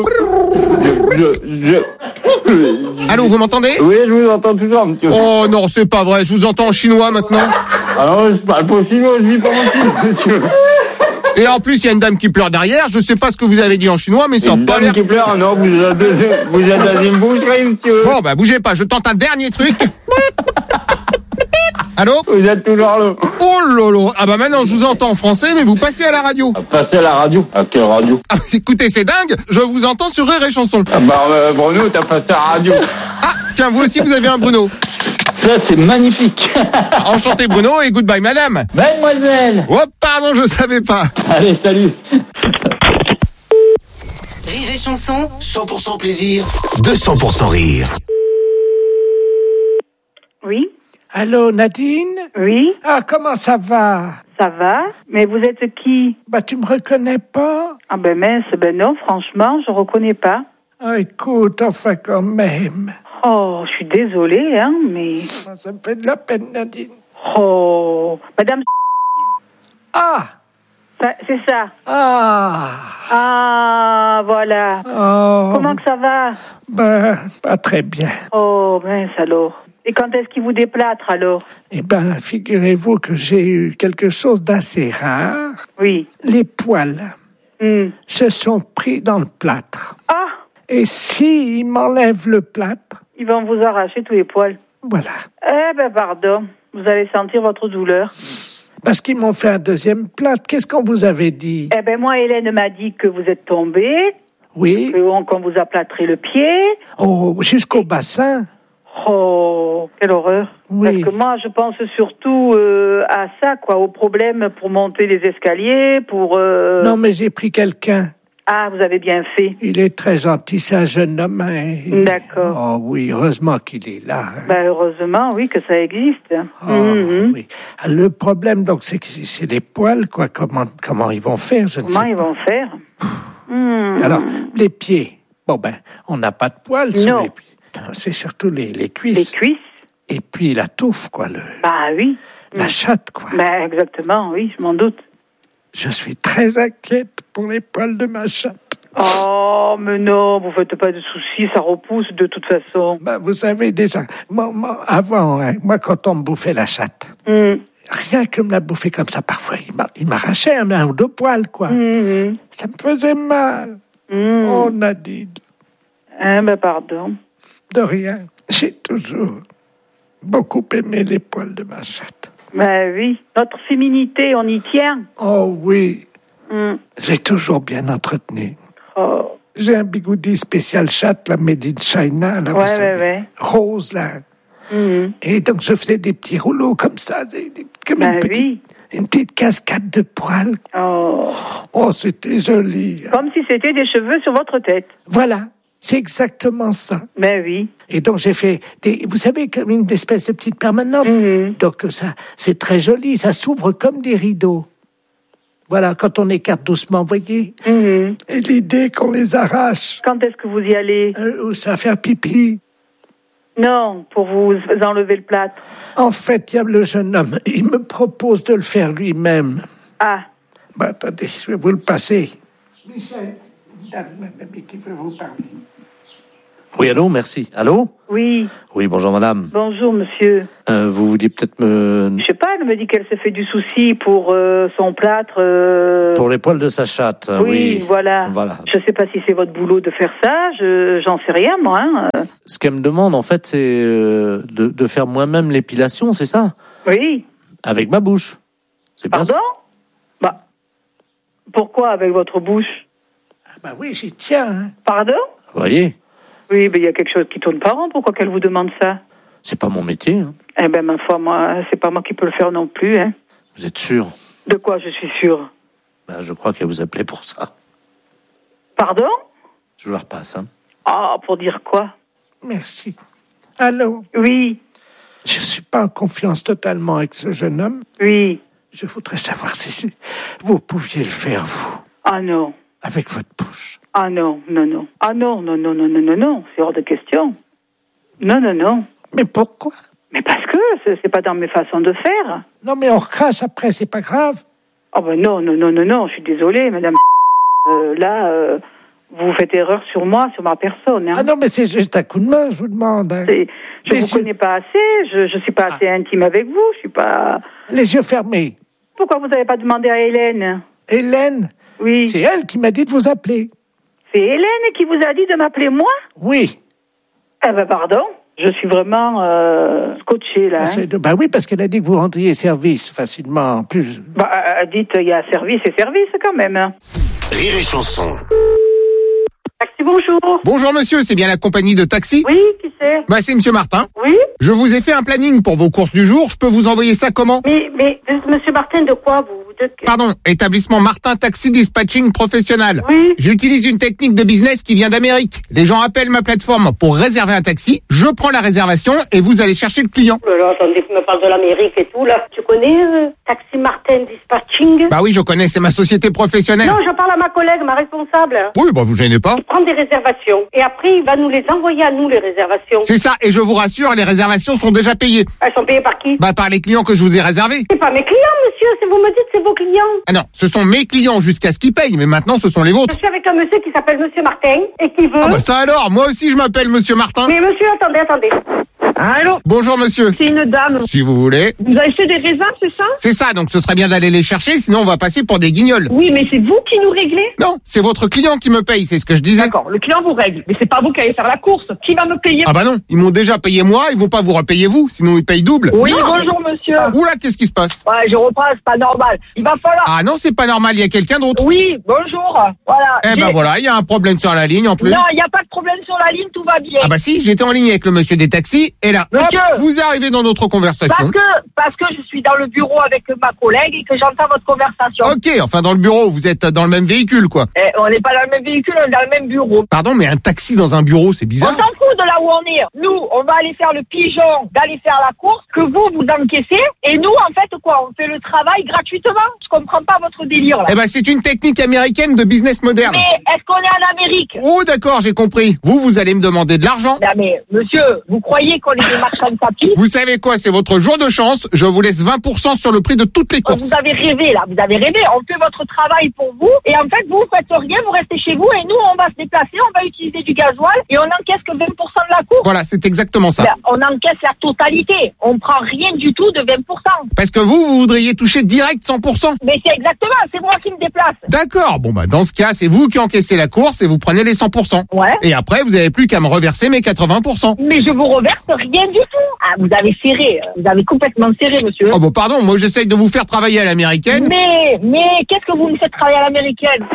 Allô, vous m'entendez? Oui, je vous entends toujours, monsieur. Oh non, c'est pas vrai, je vous entends en chinois maintenant. Ah non, je parle pas chinois, je vis pas en Chine, monsieur. Et en plus, il y a une dame qui pleure derrière, je sais pas ce que vous avez dit en chinois, mais ça a pas l'air... Une dame qui pleure, non, vous êtes dans une boucherie, monsieur. Bon, bah bougez pas, je tente un dernier truc. Allô? Vous êtes toujours là. Oh lolo. Ah bah maintenant je vous entends en français, mais vous passez à la radio. Passer à la radio? À quelle radio? Ah écoutez, c'est dingue, je vous entends sur Rire et Chanson. Ah bah Bruno, t'as passé à la radio. Ah, tiens, vous aussi vous avez un Bruno. Ça c'est magnifique. Enchanté Bruno et goodbye madame. Mademoiselle. Oh pardon, je savais pas. Allez, salut. Rire et Chanson. 100% plaisir, 200% rire. Oui. Allô, Nadine? Oui. Ah, comment ça va? Ça va? Mais vous êtes qui? Bah, tu me reconnais pas? Ah ben mince, ben non, franchement, je reconnais pas. Ah, écoute, enfin quand même. Oh, je suis désolée, hein, mais... Ça me fait de la peine, Nadine. Oh, madame... Ah! C'est ça. Ah! Ah, voilà. Oh. Comment que ça va? Ben, pas très bien. Oh, mince alors. Et quand est-ce qu'il vous déplâtre alors? Eh ben, figurez-vous que j'ai eu quelque chose d'assez rare. Oui. Les poils se sont pris dans le plâtre. Ah! Et s'ils m'enlèvent le plâtre... Ils vont vous arracher tous les poils. Voilà. Eh ben, pardon. Vous allez sentir votre douleur. Parce qu'ils m'ont fait un deuxième plâtre. Qu'est-ce qu'on vous avait dit? Eh ben, moi, Hélène m'a dit que vous êtes tombé. Oui. Qu'on vous a plâtré le pied. Oh, jusqu'au bassin. Oh, quelle horreur. Oui. Parce que moi, je pense surtout à ça, quoi, au problème pour monter les escaliers, pour... Non, mais j'ai pris quelqu'un. Ah, vous avez bien fait. Il est très gentil, c'est un jeune homme. D'accord. Oh oui, heureusement qu'il est là. Ben, heureusement, oui, que ça existe. Oui. Le problème, donc, c'est que c'est les poils, quoi. Comment ils vont faire, je ne sais pas. Comment ils vont faire? Alors, les pieds. Bon, ben, on n'a pas de poils sur les pieds. C'est surtout les cuisses. Les cuisses? Et puis la touffe, quoi. Bah oui. La chatte, quoi. Ben, exactement, oui, je m'en doute. Je suis très inquiète pour les poils de ma chatte. Oh, mais non, vous faites pas de soucis, ça repousse de toute façon. Ben, vous savez déjà, moi avant, moi quand on me bouffait la chatte, rien que me la bouffer comme ça, parfois, il m'arrachait un ou deux poils, quoi. Ça me faisait mal. Oh, Nadine. Ben, pardon. De rien. J'ai toujours beaucoup aimé les poils de ma chatte. Ben oui, notre féminité, on y tient. Oh oui. J'ai toujours bien entretenu. Oh. J'ai un bigoudi spécial chatte, la made in China, là, vous savez, rose, là. Et donc, je faisais des petits rouleaux comme ça, comme une petite... Oui. une petite cascade de poils. Oh, c'était joli. Comme si c'était des cheveux sur votre tête. Voilà, c'est exactement ça. Ben oui. Et donc j'ai fait vous savez, comme une espèce de petite permanente. Donc ça, c'est très joli, ça s'ouvre comme des rideaux. Voilà, quand on écarte doucement, vous voyez. Et l'idée qu'on les arrache. Quand est-ce que vous y allez? Où ça va faire pipi. Non, pour vous enlever le plâtre. En fait, il y a le jeune homme, il me propose de le faire lui-même. Ah. Bah, attendez, je vais vous le passer. Michel, madame qui veut vous parler. Oui, allô, merci. Allô? Oui. Oui, bonjour madame. Bonjour monsieur. Vous vouliez peut-être me... Je sais pas, elle me dit qu'elle se fait du souci pour son plâtre. Pour les poils de sa chatte. Oui, voilà. Je sais pas si c'est votre boulot de faire ça, j'en sais rien moi. Hein. Ce qu'elle me demande en fait, c'est de faire moi-même l'épilation, c'est ça? Oui. Avec ma bouche. C'est bien. Pardon? Bah, pourquoi avec votre bouche? Bah oui, j'y tiens. Hein. Pardon? Vous voyez? Oui, mais il y a quelque chose qui tourne pas rond. Pourquoi qu'elle vous demande ça? C'est pas mon métier. Hein. Eh ben, ma foi, moi, c'est pas moi qui peux le faire non plus. Hein. Vous êtes sûr? De quoi je suis sûre? Ben, je crois qu'elle vous appelait pour ça. Pardon? Je vous la repasse. Hein. Ah, pour dire quoi? Merci. Allô? Oui. Je suis pas en confiance totalement avec ce jeune homme. Oui. Je voudrais savoir si vous pouviez le faire, vous. Ah non. Avec votre bouche. Ah non, non. Ah non, non. C'est hors de question. Non. Mais pourquoi? Mais parce que c'est pas dans mes façons de faire. Non, mais on recrache après, c'est pas grave. Oh ben non. Je suis désolée, madame. Là, vous faites erreur sur moi, sur ma personne. Hein. Ah non, mais c'est juste un coup de main, je vous demande. Hein. Je vous connais pas assez. Je suis pas assez intime avec vous. Je suis pas... Les yeux fermés. Pourquoi vous n'avez pas demandé à Hélène? Hélène? Oui. C'est elle qui m'a dit de vous appeler. C'est Hélène qui vous a dit de m'appeler moi? Oui. Eh ben pardon, je suis vraiment scotchée là. Bah oui, parce qu'elle a dit que vous rendriez service facilement. En plus. Bah dites, il y a service et service quand même. Rire et chanson. Taxi, bonjour. Bonjour monsieur, c'est bien la compagnie de taxi? Oui, qui c'est? Bah c'est monsieur Martin. Oui. Je vous ai fait un planning pour vos courses du jour, je peux vous envoyer ça comment? Mais vous êtes monsieur Martin de quoi vous? Pardon, établissement Martin Taxi Dispatching Professionnel. Oui. J'utilise une technique de business qui vient d'Amérique. Les gens appellent ma plateforme pour réserver un taxi, je prends la réservation et vous allez chercher le client. Oh là là, attendez, tu me parles de l'Amérique et tout là. Tu connais Taxi Martin Dispatching? Bah oui, je connais, c'est ma société professionnelle. Non, j'en parle à ma collègue, ma responsable. Oui, bah vous gênez pas. Il prend des réservations et après il va nous les envoyer à nous les réservations. C'est ça, et je vous rassure, les réservations sont déjà payées. Elles sont payées par qui? Bah par les clients que je vous ai réservés. C'est pas mes clients, monsieur, c'est vous me dites c'est vos clients. Ah non, ce sont mes clients jusqu'à ce qu'ils payent, mais maintenant ce sont les vôtres. Je suis avec un monsieur qui s'appelle monsieur Martin et qui veut... Ah bah ça alors, moi aussi je m'appelle monsieur Martin. Mais monsieur, attendez. Allô? Bonjour monsieur. C'est une dame. Si vous voulez. Vous avez fait des raisins, c'est ça? C'est ça, donc ce serait bien d'aller les chercher, sinon on va passer pour des guignols. Oui, mais c'est vous qui nous réglez? Non, c'est votre client qui me paye, c'est ce que je disais. D'accord, le client vous règle, mais c'est pas vous qui allez faire la course. Qui va me payer? Ah bah non, ils m'ont déjà payé moi, ils vont pas vous repayer vous, sinon ils payent double. Oui, bonjour monsieur. Oula, qu'est-ce qui se passe? Ouais, je reprends, c'est pas normal. Il va falloir... Ah non, c'est pas normal, il y a quelqu'un d'autre. Oui, bonjour. Voilà. Eh ben voilà, il y a un problème sur la ligne en plus. Non, il n'y a pas de problème sur la ligne, tout va bien. Ah bah si, j'étais en ligne avec le monsieur des taxis, et là, monsieur, hop, vous arrivez dans notre conversation. Parce que je suis dans le bureau avec ma collègue et que j'entends votre conversation. Ok, enfin dans le bureau, vous êtes dans le même véhicule quoi. On n'est pas dans le même véhicule, on est dans le même bureau. Pardon, mais un taxi dans un bureau, c'est bizarre. On s'en fout de là où on est. Nous, on va aller faire le pigeon d'aller faire la course, que vous encaissez, et nous, en fait, quoi, on fait le travail gratuitement. Je comprends pas votre délire, là. Eh ben, c'est une technique américaine de business moderne. Mais est-ce qu'on est en Amérique? Oh, d'accord, j'ai compris. Vous allez me demander de l'argent. Non, mais, monsieur, vous croyez qu'on est des marchands de tapis? Vous savez quoi, c'est votre jour de chance. Je vous laisse 20% sur le prix de toutes les courses. Vous avez rêvé, là. Vous avez rêvé. On fait votre travail pour vous. Et en fait, vous faites rien, vous restez chez vous. Et nous, on va se déplacer, on va utiliser du gasoil. Et on encaisse que 20% de la course. Voilà, c'est exactement ça. Ben, on encaisse la totalité. On prend rien du tout de 20%. Parce que vous voudriez toucher direct 100%. Mais c'est exactement, c'est moi qui me déplace. D'accord. Bon, bah, dans ce cas, c'est vous qui encaissez la course et vous prenez les 100%. Ouais. Et après, vous avez plus qu'à me reverser mes 80%. Mais je vous reverse rien du tout. Ah, vous avez serré. Vous avez complètement serré, monsieur. Oh, bah, pardon. Moi, j'essaye de vous faire travailler à l'américaine. Mais, qu'est-ce que vous me faites travailler à l'américaine?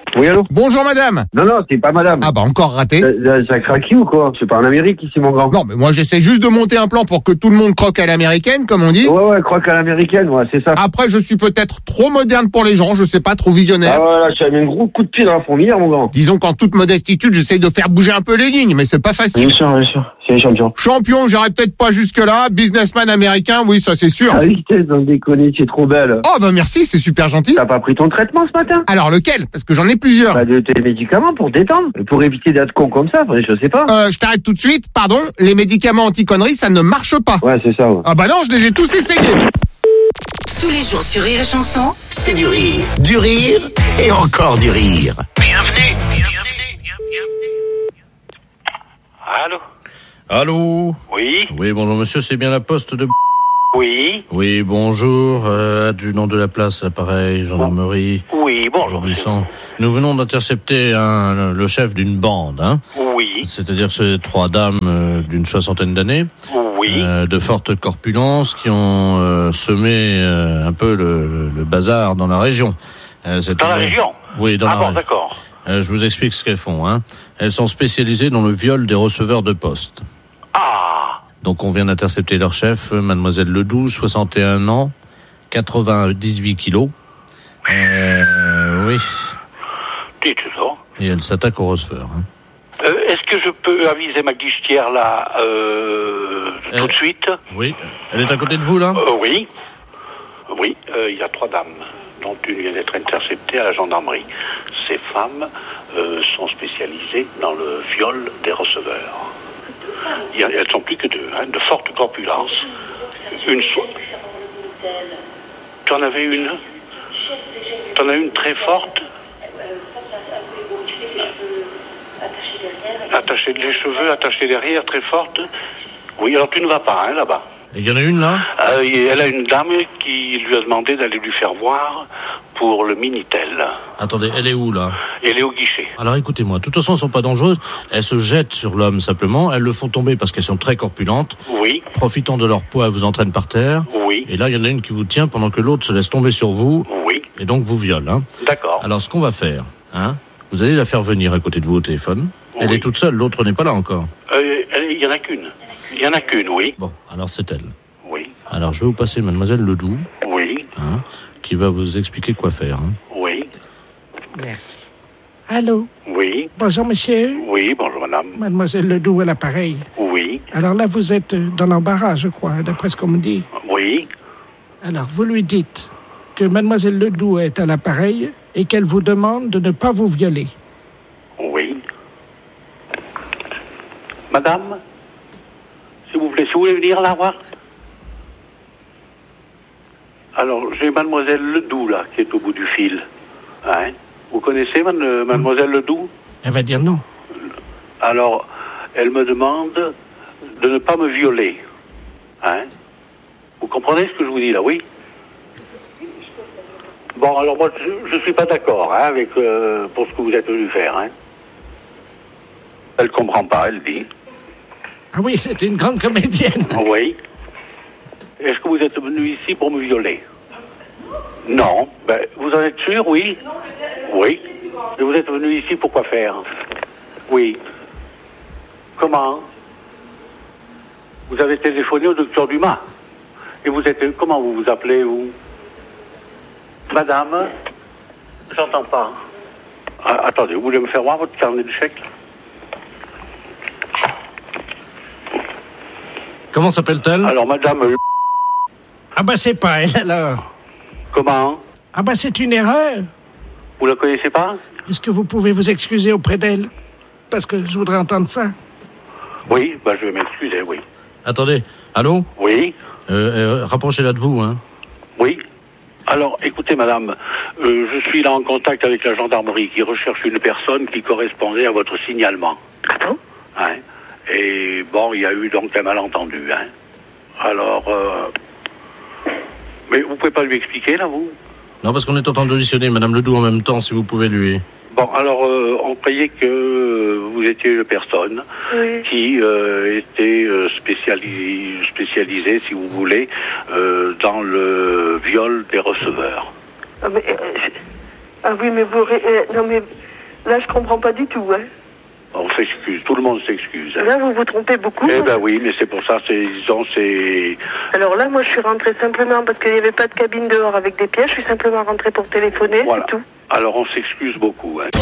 Oui, allô? Bonjour madame. Non, c'est pas madame. Ah bah encore raté. Ça a craqué ou quoi? C'est pas en Amérique ici, mon grand. Non, mais moi j'essaie juste de monter un plan pour que tout le monde croque à l'américaine, comme on dit. Ouais, croque à l'américaine, ouais, c'est ça. Après, je suis peut-être trop moderne pour les gens, je sais pas, trop visionnaire. Ah voilà, je t'ai mis un gros coup de pied dans la fourmilière, mon grand. Disons qu'en toute modestitude, j'essaie de faire bouger un peu les lignes, mais c'est pas facile. Bien sûr, c'est un champion. Champion, j'irai peut-être pas jusque-là. Businessman américain, oui, ça c'est sûr. Ah oui, sans déconner, c'est trop belle. Oh bah merci, c'est super gentil. T'as pas pris ton traitement ce matin? Alors lequel? Parce que j'en ai plusieurs. Bah, de tes médicaments pour détendre, pour éviter d'être con comme ça, je sais pas. Je t'arrête tout de suite, pardon, les médicaments anti-conneries, ça ne marche pas. Ouais, c'est ça, ouais. Ah bah non, je les ai tous essayés. Tous les jours sur Rire et Chanson. C'est du rire et encore du rire. Bienvenue. Allô? Oui? Oui, bonjour monsieur, c'est bien la poste de... Oui? Oui, bonjour, adjudant de la place, l'appareil, gendarmerie. Oui, bonjour. Nous venons d'intercepter le chef d'une bande, hein? Oui. C'est-à-dire ces 3 dames d'une 60aine d'années. Oui. De forte corpulence qui ont semé un peu le bazar dans la région. Dans la région? Oui, dans la région. D'accord. Je vous explique ce qu'elles font, hein. Elles sont spécialisées dans le viol des receveurs de poste. Ah. Donc on vient d'intercepter leur chef, mademoiselle Ledoux, 61 ans, 98 kilos. Oui. Dites ça. Et elle s'attaque au receveur. Hein. Est-ce que je peux aviser ma guichetière là tout de suite? Oui. Elle est à côté de vous là? Oui. Oui, il y a 3 dames, dont une vient d'être interceptée à la gendarmerie. Ces femmes sont spécialisées dans le viol des receveurs. Elles sont plus que 2, hein, de forte corpulence. T'en avais une? T'en as une très forte? Attachée les cheveux, attachée derrière, très forte. Oui, alors tu ne vas pas, hein, là-bas. Il y en a une là? Elle a une dame qui lui a demandé d'aller lui faire voir pour le Minitel. Attendez, elle est où là? Elle est au guichet. Alors écoutez-moi, de toute façon elles sont pas dangereuses, elles se jettent sur l'homme simplement, elles le font tomber parce qu'elles sont très corpulentes. Oui. Profitant de leur poids, elles vous entraînent par terre. Oui. Et là il y en a une qui vous tient pendant que l'autre se laisse tomber sur vous. Oui. Et donc vous viole, hein. D'accord. Alors ce qu'on va faire, hein, vous allez la faire venir à côté de vous au téléphone. Oui. Elle est toute seule, l'autre n'est pas là encore. Il y en a qu'une. Il y en a qu'une, oui. Bon, alors c'est elle. Oui. Alors je vais vous passer mademoiselle Ledoux. Oui. Hein, qui va vous expliquer quoi faire. Hein. Oui. Merci. Allô? Oui. Bonjour, monsieur. Oui, bonjour, madame. Mademoiselle Ledoux à l'appareil. Oui. Alors là, vous êtes dans l'embarras, je crois, d'après ce qu'on me dit. Oui. Alors, vous lui dites que mademoiselle Ledoux est à l'appareil et qu'elle vous demande de ne pas vous violer. Oui. Madame, s'il vous plaît, si vous voulez venir la voir. Alors, j'ai mademoiselle Ledoux, là, qui est au bout du fil. Hein? Vous connaissez mademoiselle Ledoux? Elle va dire non. Alors, elle me demande de ne pas me violer. Hein? Vous comprenez ce que je vous dis, là, oui? Bon, alors moi, je ne suis pas d'accord hein, avec pour ce que vous êtes venu faire. Hein? Elle comprend pas, elle dit. Ah oui, c'est une grande comédienne. Oui. Est-ce que vous êtes venu ici pour me violer? Non. Ben, vous en êtes sûr, oui? Oui. Et vous êtes venu ici pour quoi faire? Oui. Comment? Vous avez téléphoné au docteur Dumas. Et vous êtes... Comment vous vous appelez, vous? Madame? J'entends pas. Ah, attendez, vous voulez me faire voir votre carnet de chèques? Comment s'appelle-t-elle? Alors, madame... Ah bah c'est pas elle, alors. Comment? Ah bah c'est une erreur. Vous la connaissez pas? Est-ce que vous pouvez vous excuser auprès d'elle? Parce que je voudrais entendre ça. Oui, bah je vais m'excuser, oui. Attendez, allô? Oui. Rapprochez-la de vous, hein. Oui. Alors, écoutez, madame, je suis là en contact avec la gendarmerie qui recherche une personne qui correspondait à votre signalement. Hein? Et bon, il y a eu donc un malentendu, hein. Alors, mais vous pouvez pas lui expliquer, là, vous? Non, parce qu'on est en train d'auditionner Madame Ledoux en même temps, si vous pouvez lui... Bon, alors, on croyait que vous étiez une personne qui était spécialisée, si vous voulez, dans le viol des receveurs. Ah oui, mais vous... non, mais là, je comprends pas du tout, hein. On s'excuse, tout le monde s'excuse. Là, vous vous trompez beaucoup. Eh ben oui, mais c'est pour ça, c'est... Alors là, moi, je suis rentrée simplement parce qu'il n'y avait pas de cabine dehors avec des pièges. Je suis simplement rentrée pour téléphoner, voilà. C'est tout. Alors, on s'excuse beaucoup, hein.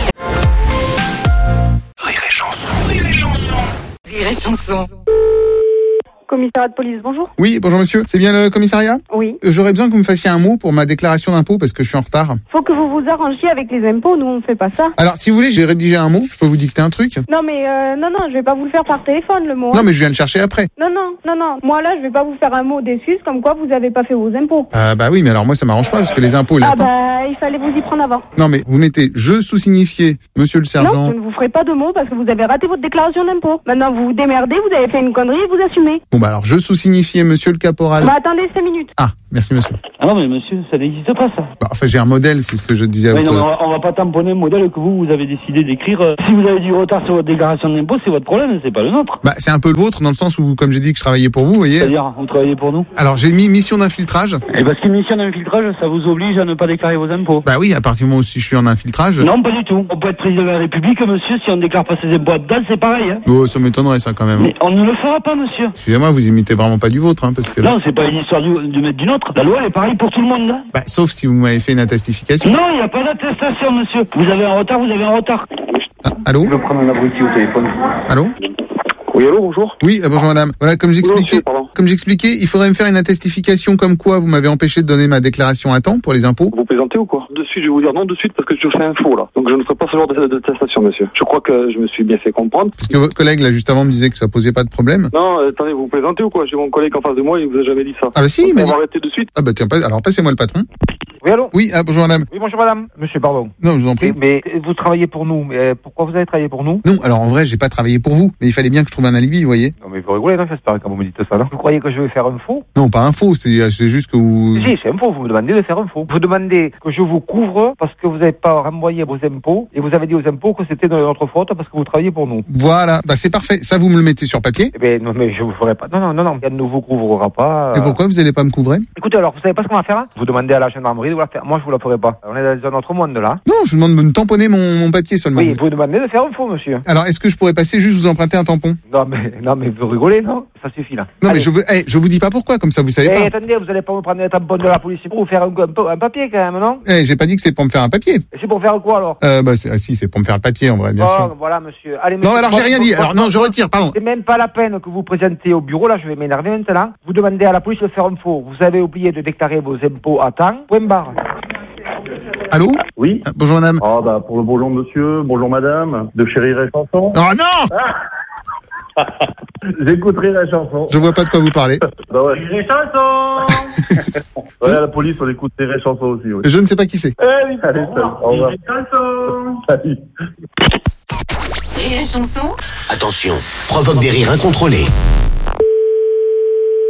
Rire et chanson, rire et chanson. Rire et chanson. Commissariat de police, bonjour. Oui, bonjour monsieur. C'est bien le commissariat ? Oui. J'aurais besoin que vous me fassiez un mot pour ma déclaration d'impôt parce que je suis en retard. Faut que vous vous arrangiez avec les impôts, nous on fait pas ça. Alors, si vous voulez, j'ai rédigé un mot. Je peux vous dicter un truc ? Non mais non, je vais pas vous le faire par téléphone le mot. Non, mais je viens le chercher après. Non. Moi là, je vais pas vous faire un mot d'excuse comme quoi vous avez pas fait vos impôts. Bah oui, mais alors moi ça m'arrange pas parce que les impôts là. Il fallait vous y prendre avant. Non mais vous mettez je sous-signifié, monsieur le sergent. Non, je ne vous ferai pas de mots parce que vous avez raté votre déclaration d'impôt. Maintenant vous vous démerdez, vous avez fait une connerie et vous assumez. Bon bah alors je sous-signifié, monsieur le caporal. Bah attendez 5 minutes. Ah, merci monsieur. Ah non mais monsieur, ça n'existe pas ça. Bah, enfin j'ai un modèle, c'est ce que je disais à oui, votre... non, on va pas tamponner un modèle que vous avez décidé d'écrire. Si vous avez du retard sur votre déclaration d'impôt, c'est votre problème, c'est pas le nôtre. Bah c'est un peu le vôtre dans le sens où, comme j'ai dit que je travaillais pour vous, vous voyez. C'est-à-dire, vous travaillez pour nous. Alors j'ai mis mission d'infiltrage. Et parce qu'une mission d'infiltrage, ça vous oblige à ne pas déclarer vos impôts. Bah oui, à partir du moment où si je suis en infiltrage... Non, pas du tout. On peut être président de la République, monsieur, si on déclare pas ses impôts à date, c'est pareil. Hein. Oh, ça m'étonnerait ça quand même. Mais on ne le fera pas, monsieur. Excusez-moi, vous imitez vraiment pas du vôtre, hein, parce que... Là... Non, c'est pas une histoire de mettre du nôtre. La loi, elle est pareille pour tout le monde, là. Bah, sauf si vous m'avez fait une attestification. Non, il n'y a pas d'attestation, monsieur. Vous avez un retard, vous avez un retard. Ah, allô ? Je vais prendre un abruti au téléphone. Allô ? Oui, allô, bonjour. Oui, bonjour madame. Voilà, comme j'expliquais, il faudrait me faire une attestification comme quoi vous m'avez empêché de donner ma déclaration à temps pour les impôts. Vous plaisantez ou quoi ? De suite, je vais vous dire non de suite parce que je fais un faux là. Donc je ne ferai pas ce genre d'attestation, monsieur. Je crois que je me suis bien fait comprendre. Parce que votre collègue là juste avant me disait que ça posait pas de problème. Non, attendez, vous plaisantez ou quoi ? J'ai mon collègue en face de moi, il vous a jamais dit ça. Ah bah si, mais on va arrêter de suite. Ah bah tiens, alors passez-moi le patron. Oui, allô ? Oui, bonjour madame. Oui, bonjour madame. Monsieur, pardon. Non, je vous en prie. Mais vous travaillez pour nous. Mais pourquoi vous avez travaillé pour nous ? Non, alors en vrai, j'ai pas travaillé pour vous. Mais il fallait bien que je trouve un alibi, vous voyez. Non, mais vous rigolez, non, j'espère, quand vous me dites ça, non ? Vous croyez que je vais faire un faux ? Non, pas un faux, c'est juste que vous... Si, c'est un faux, vous me demandez de faire un faux. Vous demandez que je vous couvre parce que vous n'avez pas renvoyé vos impôts et vous avez dit aux impôts que c'était de notre faute parce que vous travaillez pour nous. Voilà, bah c'est parfait. Ça, vous me le mettez sur papier ? Eh ben, non, mais je vous ferai pas. Non, elle ne vous couvrira pas. Et pourquoi vous allez pas me couvrir ? Écoutez, alors, vous savez pas ce qu'on va faire, hein ? Vous demandez à la gendarmerie de vous la faire. Moi, je vous la ferai pas. On est dans un autre monde, là. Non, je vous demande de me tamponner mon papier seulement. Oui, vous demandez de faire un faux, monsieur. Alors, est-ce que je pourrais passer juste vous emprunter un tampon ? Non, mais vous rigolez, non ? Ça suffit, là. Non, allez. Mais je vous dis pas pourquoi, comme ça vous savez pas. Attendez, vous allez pas me prendre un tampon de la police pour vous faire un papier, quand même, non ? J'ai pas dit que c'est pour me faire un papier. Et c'est pour faire quoi, alors ? Si, c'est pour me faire le papier, en vrai, bien sûr. Voilà, monsieur. Allez, monsieur. Non, alors j'ai rien dit. Alors, non, je retire, pardon. C'est même pas la peine que vous présentez au bureau, là, je vais m'énerver maintenant. Vous demandez à la police de faire un faux. Vous avez oublié de déclarer vos impôts à temps. Point barre. Allô ? Oui. Bonjour madame. Ah bah pour le bonjour monsieur, bonjour madame, de chez Rire et Chanson. Oh non ! J'écouterai la chanson. Je vois pas de quoi vous parlez. Bah ouais. Rire et Chanson. Ouais, la police, on écoute Rire et Chanson aussi. Oui. Je ne sais pas qui c'est. Allez, salut. Au revoir. Rire et Chanson. Salut. Rire et Chanson. Attention, provoque des rires incontrôlés. Allô ?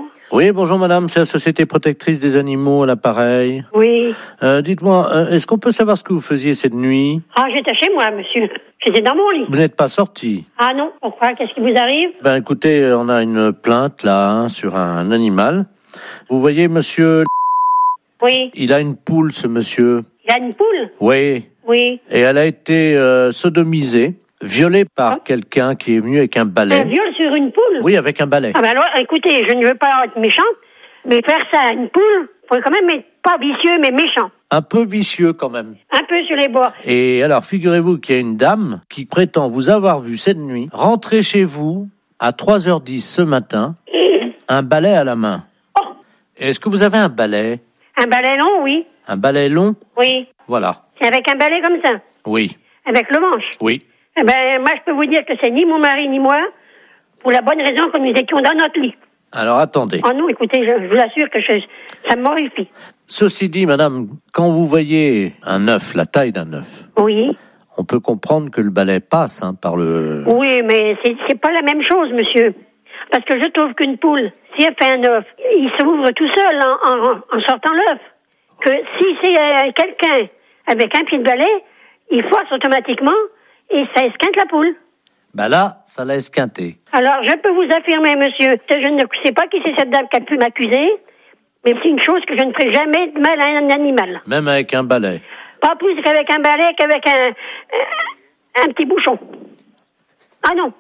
Oui, bonjour madame, c'est la Société Protectrice des Animaux à l'appareil. Oui. Dites-moi, est-ce qu'on peut savoir ce que vous faisiez cette nuit ? Ah, j'étais chez moi, monsieur. J'étais dans mon lit. Vous n'êtes pas sorti ? Ah non, pourquoi ? Qu'est-ce qui vous arrive ? Ben écoutez, on a une plainte là sur un animal. Vous voyez monsieur... Oui. Il a une poule, ce monsieur. Il a une poule ? Oui. Oui. Et elle a été sodomisée, violée par quelqu'un qui est venu avec un balai. Un viol sur une poule ? Oui, avec un balai. Ah ben alors, écoutez, je ne veux pas être méchante, mais faire ça à une poule, faut quand même être pas vicieux, mais méchant. Un peu vicieux quand même. Un peu sur les bords. Et alors, figurez-vous qu'il y a une dame qui prétend vous avoir vu cette nuit rentrer chez vous à 3h10 ce matin, un balai à la main. Oh. Est-ce que vous avez un balai ? Un balai long, oui. Un balai long ? Oui. Voilà. C'est avec un balai comme ça. Oui. Avec le manche. Oui. Eh ben, moi, je peux vous dire que c'est ni mon mari ni moi, pour la bonne raison que nous étions dans notre lit. Alors, attendez. Oh non, écoutez, je vous assure que ça m'horrifie. Ceci dit, madame, quand vous voyez un œuf, la taille d'un œuf, oui, on peut comprendre que le balai passe par le... Oui, mais c'est pas la même chose, monsieur. Parce que je trouve qu'une poule, si elle fait un œuf, il s'ouvre tout seul en sortant l'œuf. Que si c'est quelqu'un avec un pied de balai, il force automatiquement et ça esquinte la poule. Ben là, ça l'a esquinté. Alors, je peux vous affirmer, monsieur, je ne sais pas qui c'est cette dame qui a pu m'accuser, Mais c'est une chose que je ne ferai jamais de mal à un animal. Même avec un balai. Pas plus qu'avec un balai, qu'avec un petit bouchon. Ah non,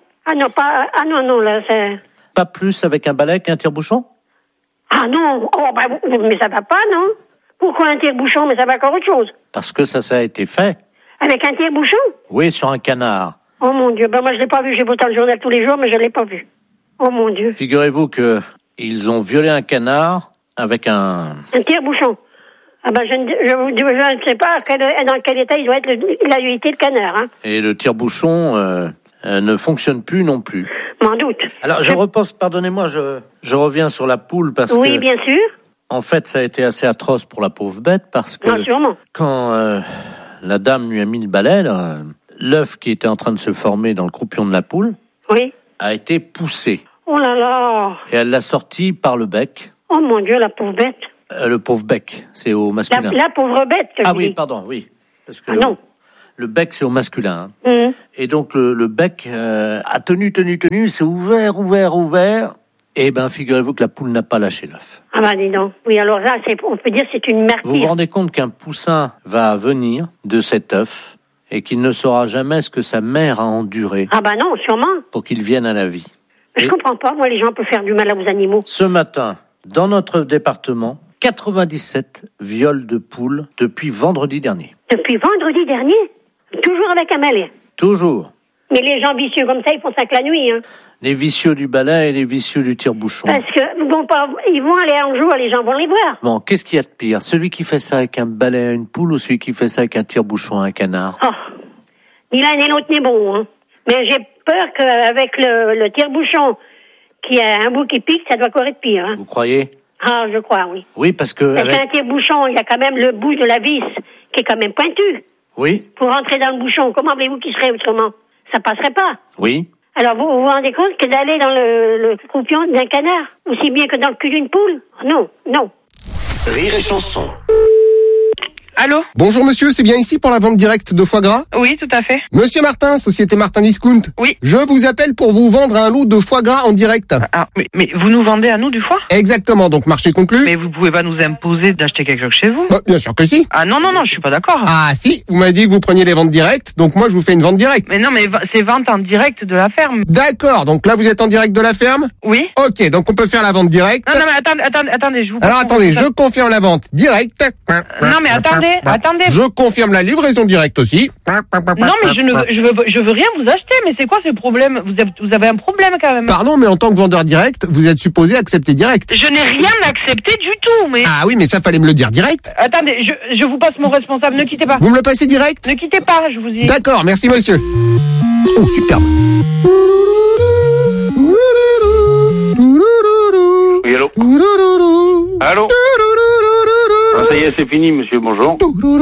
non, là, c'est... Pas plus avec un balai qu'un tire-bouchon? Ah non, mais ça va pas, non? Pourquoi un tire-bouchon? Mais ça va encore autre chose. Parce que ça a été fait. Avec un tire-bouchon? Oui, sur un canard. Oh mon Dieu, moi je l'ai pas vu, j'ai beau temps le journal tous les jours, mais je l'ai pas vu. Oh mon Dieu. Figurez-vous que ils ont violé un canard avec un tire-bouchon. Ah je ne sais pas dans quel état il a été le canard. Hein. Et le tire-bouchon ne fonctionne plus non plus. M'en doute. Alors je repense, pardonnez-moi, je reviens sur la poule parce que... Oui, bien sûr. En fait, ça a été assez atroce pour la pauvre bête parce que quand la dame lui a mis le balai, l'œuf qui était en train de se former dans le croupion de la poule a été poussé. Oh là là. Et elle l'a sorti par le bec. Oh mon Dieu, la pauvre bête. Le pauvre bec, c'est au masculin. La pauvre bête. Ah oui, pardon, oui. Parce que non. Le bec, c'est au masculin. Hein. Et donc, le bec a tenu, c'est ouvert. Et ben, figurez-vous que la poule n'a pas lâché l'œuf. Ah dis donc. Oui, alors là, on peut dire que c'est une martyre. Vous vous rendez compte qu'un poussin va venir de cet œuf et qu'il ne saura jamais ce que sa mère a enduré. Ah non, sûrement. Pour qu'il vienne à la vie. Mais je comprends pas, moi, les gens peuvent faire du mal aux animaux. Ce matin, dans notre département, 97 viols de poules depuis vendredi dernier. Depuis vendredi dernier? Toujours avec un balai? Toujours. Mais les gens vicieux comme ça, ils font ça que la nuit. Hein. Les vicieux du balai et les vicieux du tire-bouchon. Parce que ils vont aller un jour, les gens vont les voir. Bon, qu'est-ce qu'il y a de pire? Celui qui fait ça avec un balai à une poule ou celui qui fait ça avec un tire-bouchon à un canard? Ni l'un ni l'autre n'est bon. Hein. Mais j'ai peur qu'avec le tire-bouchon qui a un bout qui pique, ça doit encore être pire. Hein. Vous croyez? Ah, je crois, oui. Oui, parce que... Parce qu'un tire-bouchon, il y a quand même le bout de la vis qui est quand même pointu. Oui. Pour rentrer dans le bouchon, comment voulez-vous qu'il serait autrement? Ça passerait pas. Oui. Alors vous vous rendez compte que d'aller dans le croupion d'un canard, aussi bien que dans le cul d'une poule? Non. Rire et chanson. Allô? Bonjour monsieur, c'est bien ici pour la vente directe de foie gras? Oui, tout à fait. Monsieur Martin, Société Martin Discount. Oui. Je vous appelle pour vous vendre un lot de foie gras en direct. Mais vous nous vendez à nous du foie? Exactement, donc marché conclu. Mais vous pouvez pas nous imposer d'acheter quelque chose chez vous? Bien sûr que si. Ah non, je suis pas d'accord. Ah si, vous m'avez dit que vous preniez les ventes directes, donc moi je vous fais une vente directe. Mais non, mais c'est vente en direct de la ferme. D'accord, donc là vous êtes en direct de la ferme? Oui. Ok, donc on peut faire la vente directe. Non, mais attendez, je vous... Alors attendez, je confirme la vente directe. Non, mais attendez. Je confirme la livraison directe aussi. Non, mais je veux rien vous acheter, mais c'est quoi ce problème? Vous avez un problème quand même. Pardon, mais en tant que vendeur direct, vous êtes supposé accepter direct. Je n'ai rien accepté du tout, mais... Ah oui, mais ça fallait me le dire direct. Attendez, je vous passe mon responsable, ne quittez pas. Vous me le passez direct? Ne quittez pas, je vous dis. D'accord, merci monsieur. Oh, superbe. Oui, allô? Allô? Ah, ça y est, c'est fini, monsieur, bonjour.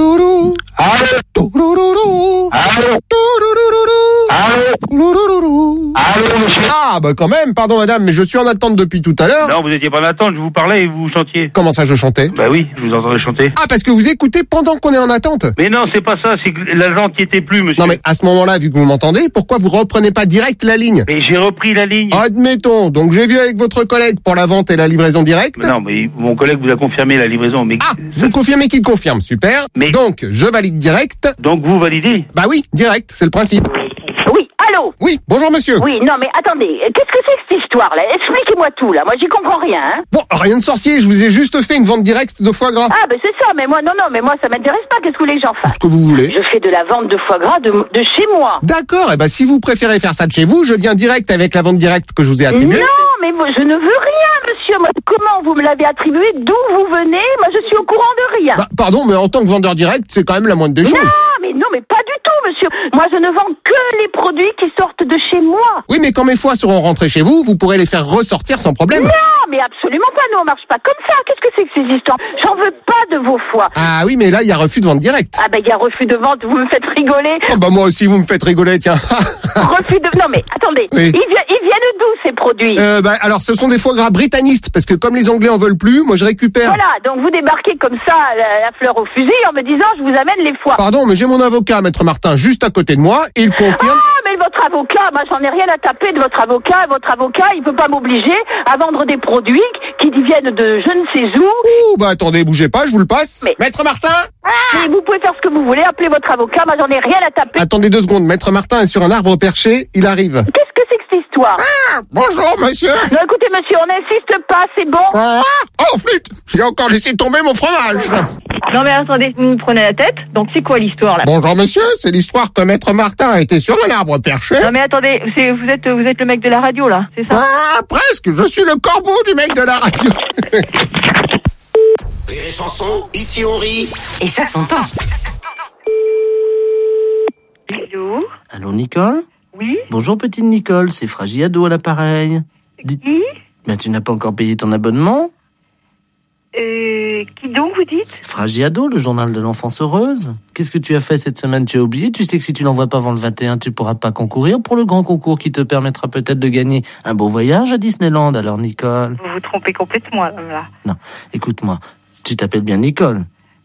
Allô, monsieur. Ah, bah quand même, pardon madame, mais je suis en attente depuis tout à l'heure. Non, vous étiez pas en attente, je vous parlais et vous chantiez. Comment ça, je chantais? Bah oui, je vous entendais chanter. Ah, parce que vous écoutez pendant qu'on est en attente? Mais non, c'est pas ça, c'est que l'agent qui était plus, monsieur. Non, mais à ce moment-là, vu que vous m'entendez, pourquoi vous reprenez pas direct la ligne? Mais j'ai repris la ligne. Admettons, donc j'ai vu avec votre collègue pour la vente et la livraison directe. Mais non, mais mon collègue vous a confirmé la livraison, mais... Ah, vous confirmez qu'il confirme, super. Mais... Donc, je valide direct. Donc vous validez? Bah oui, direct, c'est le principe. Oui, allô? Oui, bonjour monsieur. Oui, non mais attendez, qu'est-ce que c'est que cette histoire-là? Expliquez-moi tout là, moi j'y comprends rien. Hein. Bon, rien de sorcier, je vous ai juste fait une vente directe de foie gras. Ah ben c'est ça, mais moi mais moi ça m'intéresse pas, qu'est-ce que vous voulez que j'en fasse? Ce que vous voulez. Je fais de la vente de foie gras de chez moi. D'accord, et ben si vous préférez faire ça de chez vous, je viens direct avec la vente directe que je vous ai attribuée. Non, mais moi, je ne veux rien monsieur, moi, comment vous me l'avez attribué, d'où vous venez, moi je suis au courant de rien. Bah, pardon, mais en tant que vendeur direct, c'est quand même la moindre des choses. Non, mais pas du tout, monsieur. Moi, je ne vends que les produits qui sortent de chez moi. Oui, mais quand mes foies seront rentrés chez vous, vous pourrez les faire ressortir sans problème. Non, mais absolument pas. Nous, on marche pas comme ça. Qu'est-ce que c'est que ces histoires? J'en veux pas de vos foies. Ah oui, mais là, il y a refus de vente directe. Ah ben, il y a refus de vente. Vous me faites rigoler. Oh bah moi aussi, vous me faites rigoler, tiens. Refus de... Non, mais attendez. Oui. Ils viennent d'où, ces produits? Alors, ce sont des foie gras britannistes, parce que comme les Anglais en veulent plus, moi, je récupère... Voilà, donc vous débarquez comme ça, la fleur au fusil, en me disant, je vous amène les foies. Pardon, mais j'ai mon avocat, maître Martin, juste à côté de moi, et il confirme... Ah, mais votre votre avocat, moi j'en ai rien à taper de votre avocat. Votre avocat, il peut pas m'obliger à vendre des produits qui viennent de je ne sais où. Ouh, bah attendez, bougez pas, je vous le passe. Mais... Maître Martin. Mais vous pouvez faire ce que vous voulez, appelez votre avocat, moi j'en ai rien à taper. Attendez 2 secondes, Maître Martin est sur un arbre perché, il arrive. Qu'est-ce que c'est que cette histoire? Bonjour monsieur. Non écoutez monsieur, on n'insiste pas, c'est bon. Oh flûte, j'ai encore laissé tomber mon fromage. Non mais attendez, vous me prenez la tête. Donc c'est quoi l'histoire là? Bonjour monsieur, c'est l'histoire que Maître Martin a été sur un arbre perché. Non mais attendez, vous êtes le mec de la radio là, c'est ça? Presque, je suis le corbeau du mec de la radio. Rire et chanson, ici on rit. Et ça s'entend. Allô? Allô, Nicole? Oui? Bonjour, petite Nicole, c'est Fragiado à l'appareil. Qui? Ben, tu n'as pas encore payé ton abonnement? Qui donc, vous dites? Fragiado, le journal de l'enfance heureuse. Qu'est-ce que tu as fait cette semaine? Tu as oublié? Tu sais que si tu l'envoies pas avant le 21, tu pourras pas concourir pour le grand concours qui te permettra peut-être de gagner un beau voyage à Disneyland. Alors, Nicole? Vous vous trompez complètement, là. Non, écoute-moi. Tu t'appelles bien Nicole?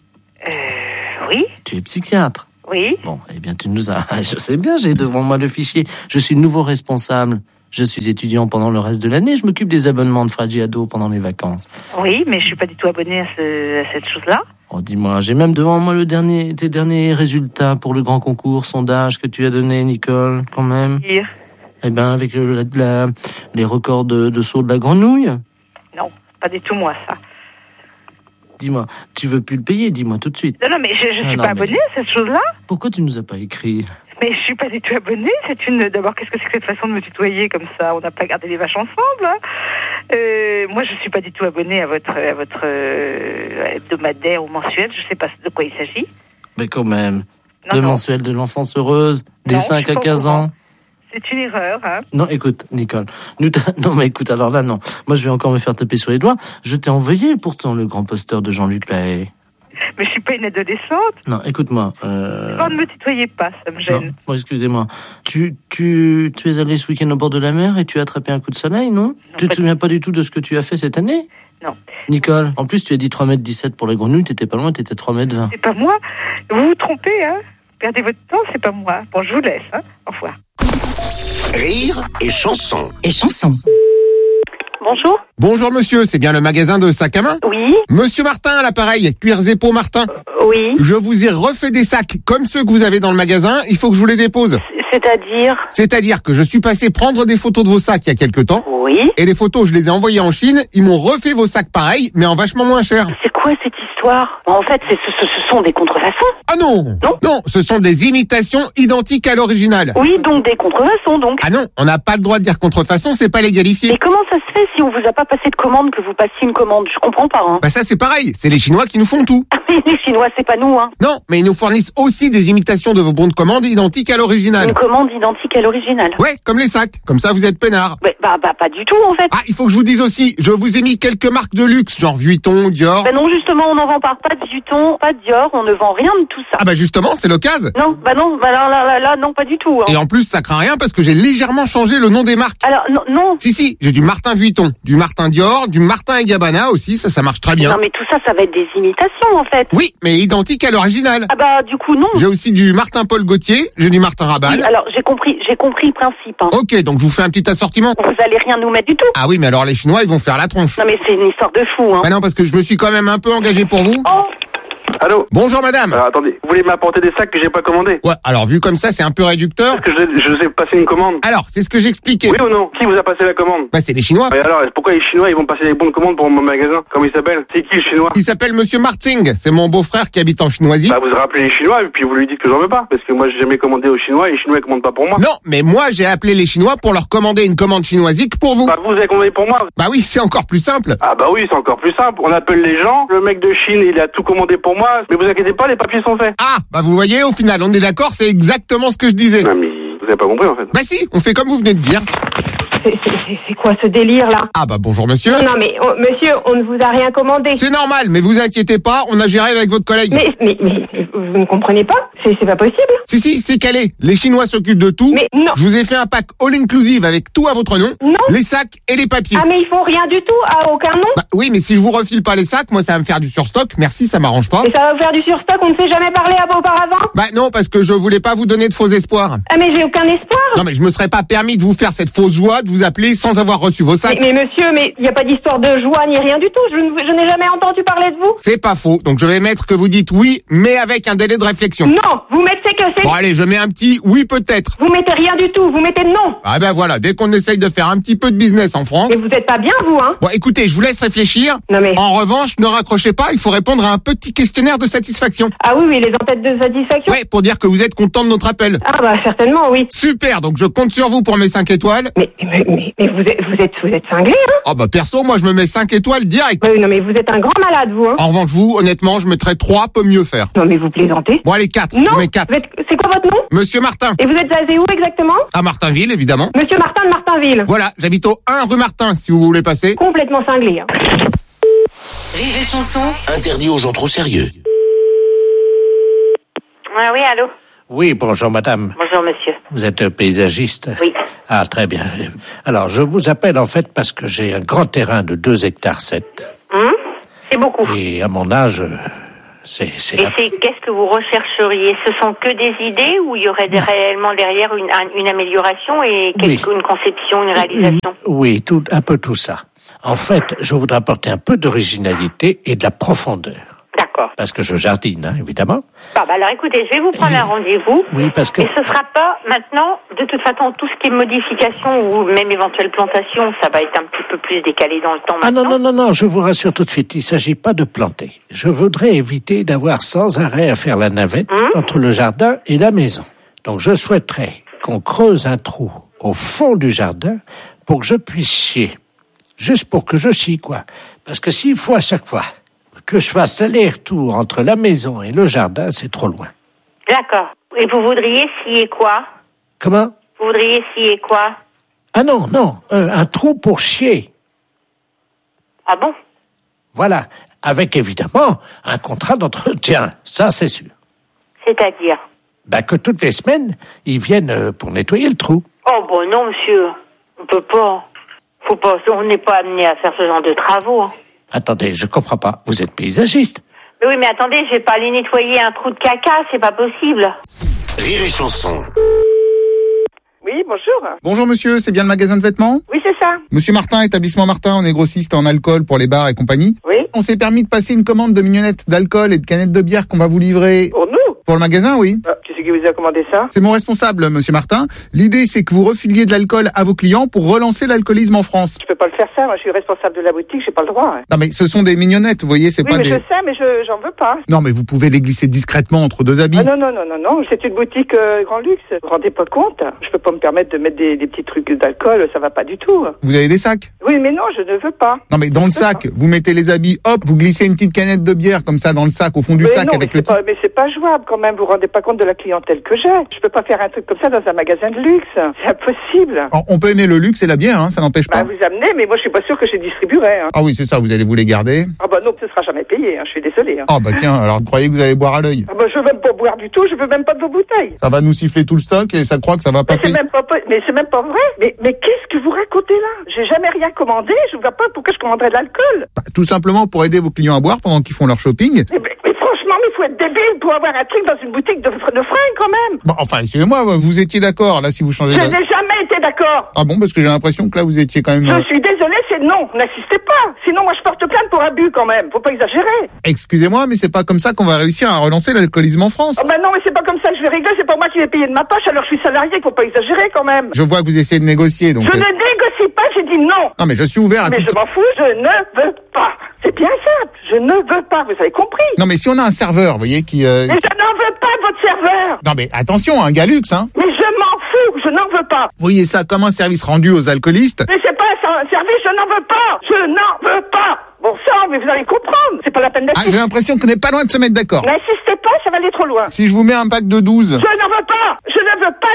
Oui. Tu es psychiatre? Oui. Bon, eh bien, tu nous as... Je sais bien, j'ai devant moi le fichier. Je suis nouveau responsable. Je suis étudiant pendant le reste de l'année. Je m'occupe des abonnements de Fragiado pendant les vacances. Oui, mais je suis pas du tout abonné à cette chose-là. Oh, dis-moi, j'ai même devant moi tes derniers résultats pour le grand concours sondage que tu as donné, Nicole, quand même. Dire. Eh ben, avec les records de saut de la grenouille. Non, pas du tout moi, ça. Dis-moi, tu veux plus le payer, dis-moi tout de suite. Non, mais je suis pas abonné à cette chose-là. Pourquoi tu nous as pas écrit? Mais je suis pas du tout abonné. D'abord, qu'est-ce que c'est que cette façon de me tutoyer comme ça? On n'a pas gardé les vaches ensemble. Hein. Moi, je suis pas du tout abonné à votre hebdomadaire ou mensuel. Je sais pas de quoi il s'agit. Mais quand même. Non. Mensuel de l'enfance heureuse, des 5 à 15 ans. C'est une erreur, hein. Non, écoute, Nicole. Non, mais écoute, alors là, non. Moi, je vais encore me faire taper sur les doigts. Je t'ai envoyé pourtant le grand poster de Jean-Luc Lahaye. Mais je suis pas une adolescente. Non, écoute-moi. Ne me tutoyez pas, ça me gêne. Non, excusez-moi. Tu es allé ce week-end au bord de la mer et tu as attrapé un coup de soleil, non? Tu te souviens pas du tout de ce que tu as fait cette année? Non. Nicole, en plus, tu as dit 3,17 m pour les grenouilles, t'étais pas loin, t'étais 3,20 m. C'est pas moi. Vous vous trompez, hein. Perdez votre temps, c'est pas moi. Bon, je vous laisse, hein. Au revoir. Rire et chanson. Et chanson. Bonjour. Bonjour monsieur, c'est bien le magasin de sacs à main? Oui. Monsieur Martin à l'appareil, Cuirs et Peaux Martin. Oui. Je vous ai refait des sacs comme ceux que vous avez dans le magasin, il faut que je vous les dépose. C'est-à-dire? C'est-à-dire que je suis passé prendre des photos de vos sacs il y a quelque temps. Oui. Et les photos, je les ai envoyées en Chine, ils m'ont refait vos sacs pareils, mais en vachement moins cher. C'est quoi cette histoire? En fait, ce sont des contrefaçons. Ah non. Non, ce sont des imitations identiques à l'original. Oui, donc des contrefaçons, donc. Ah non, on n'a pas le droit de dire contrefaçon, c'est pas légalifié. Mais comment ça se fait si on vous a pas passé de commande que vous passiez une commande? Je comprends pas, hein. Bah ça c'est pareil, c'est les Chinois qui nous font tout. Les Chinois, c'est pas nous, hein. Non, mais ils nous fournissent aussi des imitations de vos bons de commande identiques à l'original. Une commande identique à l'original? Ouais, comme les sacs, comme ça vous êtes peinard. Bah pas du tout, en fait. Ah, il faut que je vous dise aussi, je vous ai mis quelques marques de luxe, genre Vuitton, Dior. Bah non, justement, on n'en vend pas de Vuitton, pas de Dior, on ne vend rien de tout ça. Ah bah justement, c'est l'occasion. Non, là, non, pas du tout. Hein. Et en plus, ça craint rien parce que j'ai légèrement changé le nom des marques. Alors, non. Si, j'ai du Martin Vuitton, du Martin Dior, du Martin et Gabbana aussi, ça marche très bien. Non, mais tout ça va être des imitations, en fait. Oui, mais identiques à l'original. Ah bah, du coup, non. J'ai aussi du Martin Paul Gaultier, j'ai du Martin Rabanne. Oui, alors, j'ai compris le principe. Hein. Ok, donc je vous fais un petit assortiment. Vous allez rien nous mettre du tout. Ah oui, mais alors les Chinois, ils vont faire la tronche. Non, mais c'est une histoire de fou, hein. Bah non, parce que je me suis quand même un peu engagé pour vous. Oh. Allô? Bonjour madame. Alors attendez, vous voulez m'apporter des sacs que j'ai pas commandés? Ouais, alors vu comme ça, c'est un peu réducteur. Parce que je vous ai passé une commande. Alors, c'est ce que j'expliquais. Oui ou non? Qui vous a passé la commande? Bah c'est les Chinois. Et alors, pourquoi les Chinois ils vont passer des bons de commande pour mon magasin? Comment il s'appelle? C'est qui le Chinois? Il s'appelle Monsieur Marting, c'est mon beau-frère qui habite en Chinoisie. Bah vous rappelez les Chinois et puis vous lui dites que j'en veux pas. Parce que moi j'ai jamais commandé aux Chinois et les Chinois ils commandent pas pour moi. Non, mais moi j'ai appelé les Chinois pour leur commander une commande chinoisique pour vous. Bah vous avez commandé pour moi? Bah oui, c'est encore plus simple. Ah bah oui, c'est encore plus simple. On appelle les gens, le mec de Chine il a tout commandé pour moi. Mais vous inquiétez pas, les papiers sont faits. Ah, bah vous voyez, au final, on est d'accord, c'est exactement ce que je disais. Non mais vous avez pas compris en fait. Bah si, on fait comme vous venez de dire. C'est quoi ce délire là? Ah bah bonjour monsieur. Non mais monsieur, on ne vous a rien commandé. C'est normal, mais vous inquiétez pas, on a géré avec votre collègue. Mais vous ne comprenez pas? C'est pas possible. Si, c'est calé. Les Chinois s'occupent de tout. Mais non. Je vous ai fait un pack all-inclusive avec tout à votre nom. Non. Les sacs et les papiers. Ah mais ils font rien du tout, à aucun nom. Bah oui, mais si je vous refile pas les sacs, moi ça va me faire du surstock. Merci, ça m'arrange pas. Et ça va vous faire du surstock, on ne s'est jamais parlé auparavant? Bah non, parce que je voulais pas vous donner de faux espoirs. Ah mais j'ai aucun espoir. Non mais je me serais pas permis de vous faire cette fausse joie de vous appeler sans avoir reçu vos sacs. Mais monsieur, mais il n'y a pas d'histoire de joie ni rien du tout. Je n'ai jamais entendu parler de vous. C'est pas faux, donc je vais mettre que vous dites oui, mais avec un délai de réflexion. Non, vous mettez que c'est... Bon allez, je mets un petit oui peut-être. Vous mettez rien du tout, vous mettez non. Ah ben voilà, dès qu'on essaye de faire un petit peu de business en France... Mais vous êtes pas bien vous, hein. Bon écoutez, je vous laisse réfléchir. Non mais... En revanche, ne raccrochez pas, il faut répondre à un petit questionnaire de satisfaction. Ah oui, les entêtes de satisfaction. Ouais, pour dire que vous êtes content de notre appel. Ah bah certainement, oui. Super, donc je compte sur vous pour mes 5 étoiles. Mais vous êtes cinglé, hein. Ah bah perso, moi je me mets 5 étoiles direct. Oui, non mais vous êtes un grand malade, vous, hein. En revanche, vous, honnêtement, je mettrais 3, peut mieux faire. Non mais vous plaisantez. Bon allez, 4. Non, je mets 4. C'est quoi votre nom? Monsieur Martin. Et vous êtes basé où exactement? À Martinville, évidemment. Monsieur Martin de Martinville. Voilà, j'habite au 1 rue Martin, si vous voulez passer. Complètement cinglé, hein. Rire et chanson. Interdit aux gens trop sérieux. Ah oui, allô? Oui, bonjour madame. Bonjour monsieur. Vous êtes paysagiste? Oui. Ah, très bien. Alors, je vous appelle en fait parce que j'ai un grand terrain de 2 hectares 7. C'est beaucoup. Et à mon âge, c'est... Qu'est-ce que vous rechercheriez? Ce sont que des idées ou il y aurait réellement derrière une amélioration et une conception, une réalisation? Oui, un peu tout ça. En fait, je voudrais apporter un peu d'originalité et de la profondeur. D'accord. Parce que je jardine, hein, évidemment. Bah alors écoutez, je vais vous prendre un rendez-vous. Oui, parce que... Et ce sera pas maintenant, de toute façon, tout ce qui est modification ou même éventuelle plantation, ça va être un petit peu plus décalé dans le temps maintenant. Ah non, je vous rassure tout de suite, il ne s'agit pas de planter. Je voudrais éviter d'avoir sans arrêt à faire la navette entre le jardin et la maison. Donc je souhaiterais qu'on creuse un trou au fond du jardin pour que je puisse chier. Juste pour que je chie, quoi. Parce que s'il faut à chaque fois que je fasse aller-retour entre la maison et le jardin, c'est trop loin. D'accord. Et vous voudriez scier quoi? Comment? Vous voudriez scier quoi? Ah non, un trou pour chier. Ah bon? Voilà, avec évidemment un contrat d'entretien, ça c'est sûr. C'est-à-dire? Que toutes les semaines, ils viennent pour nettoyer le trou. Oh bon non monsieur, on peut pas. Faut pas, on n'est pas amené à faire ce genre de travaux. Hein. Attendez, je comprends pas, vous êtes paysagiste. Mais oui, mais attendez, je vais pas aller nettoyer un trou de caca, c'est pas possible. Rire et chanson. Oui, bonjour. Bonjour monsieur, c'est bien le magasin de vêtements? Oui, c'est ça. Monsieur Martin, établissement Martin, on est grossiste en alcool pour les bars et compagnie. Oui. On s'est permis de passer une commande de mignonnettes d'alcool et de canettes de bière qu'on va vous livrer. Pour nous? Pour le magasin, oui. Tu sais qui vous a commandé ça? C'est mon responsable, monsieur Martin. L'idée, c'est que vous refiliez de l'alcool à vos clients pour relancer l'alcoolisme en France. Je peux pas le faire ça, moi je suis responsable de la boutique, j'ai pas le droit. Hein. Non mais ce sont des mignonnettes, vous voyez, c'est pas des... des... Oui, mais je sais, mais j'en veux pas. Non mais vous pouvez les glisser discrètement entre 2 habits. Ah non, c'est une boutique grand luxe. Vous vous rendez pas compte? Je peux pas me permettre de mettre des petits trucs d'alcool, ça va pas du tout. Vous avez des sacs? Oui, mais non, je ne veux pas. Non mais dans le sac, vous mettez les habits, hop, vous glissez une petite canette de bière comme ça dans le sac, au fond du sac avec le... Mais c'est pas jouable quand même, vous vous rendez pas compte de la clientèle que j'ai. Je peux pas faire un truc comme ça dans un magasin de luxe. C'est impossible. Alors, on peut aimer le luxe et la bière, hein, ça n'empêche pas. Vous amenez, mais moi je suis pas sûr que je distribuerai. Hein. Ah oui, c'est ça, vous allez vous les garder. Ah bah non, ce sera jamais payé, hein, je suis désolée. Hein. Ah bah tiens, alors vous croyez que vous allez boire à l'œil? Ah bah je veux même pas boire du tout, je veux même pas de vos bouteilles. Ça va nous siffler tout le stock et ça croit que ça va pas payer. Mais c'est même pas vrai. Mais qu'est-ce que vous racontez là? J'ai jamais rien commandé, je vois pas pourquoi je commanderais de l'alcool. Tout simplement pour aider vos clients à boire pendant qu'ils font leur shopping. Mais franchement, il faut être débile pour avoir un truc dans une boutique de fringues quand même. Bon, enfin, excusez-moi, vous étiez d'accord, là, si vous changez... Je n'ai jamais été d'accord. Ah bon, parce que j'ai l'impression que là, vous étiez quand même... Je suis désolée, c'est non, n'assistez pas. Sinon, moi, je porte plainte pour abus quand même. Faut pas exagérer. Excusez-moi, mais c'est pas comme ça qu'on va réussir à relancer l'alcoolisme en France. Oh non, mais c'est pas comme ça que je vais régler, c'est pas moi qui vais payer de ma poche, alors je suis salarié, faut pas exagérer quand même. Je vois que vous essayez de négocier, donc... Je ne négocie pas, j'ai dit non. Non, mais je suis ouvert à tout... Mais je m'en fous, je ne veux pas. C'est bien simple, je ne veux pas, vous avez compris. Non, mais si on a un serveur, vous voyez, qui... Mais je n'en veux pas de votre serveur. Non, mais attention, un gars luxe, hein. Mais je m'en fous, je n'en veux pas. Vous voyez ça comme un service rendu aux alcoolistes. Mais c'est pas un service, je n'en veux pas. Je n'en veux pas. Bon sang, mais vous allez comprendre, c'est pas la peine d'insister. J'ai l'impression qu'on n'est pas loin de se mettre d'accord. N'insistez pas, ça va aller trop loin. Si je vous mets un pack de 12... Je n'en veux pas. Je ne veux pas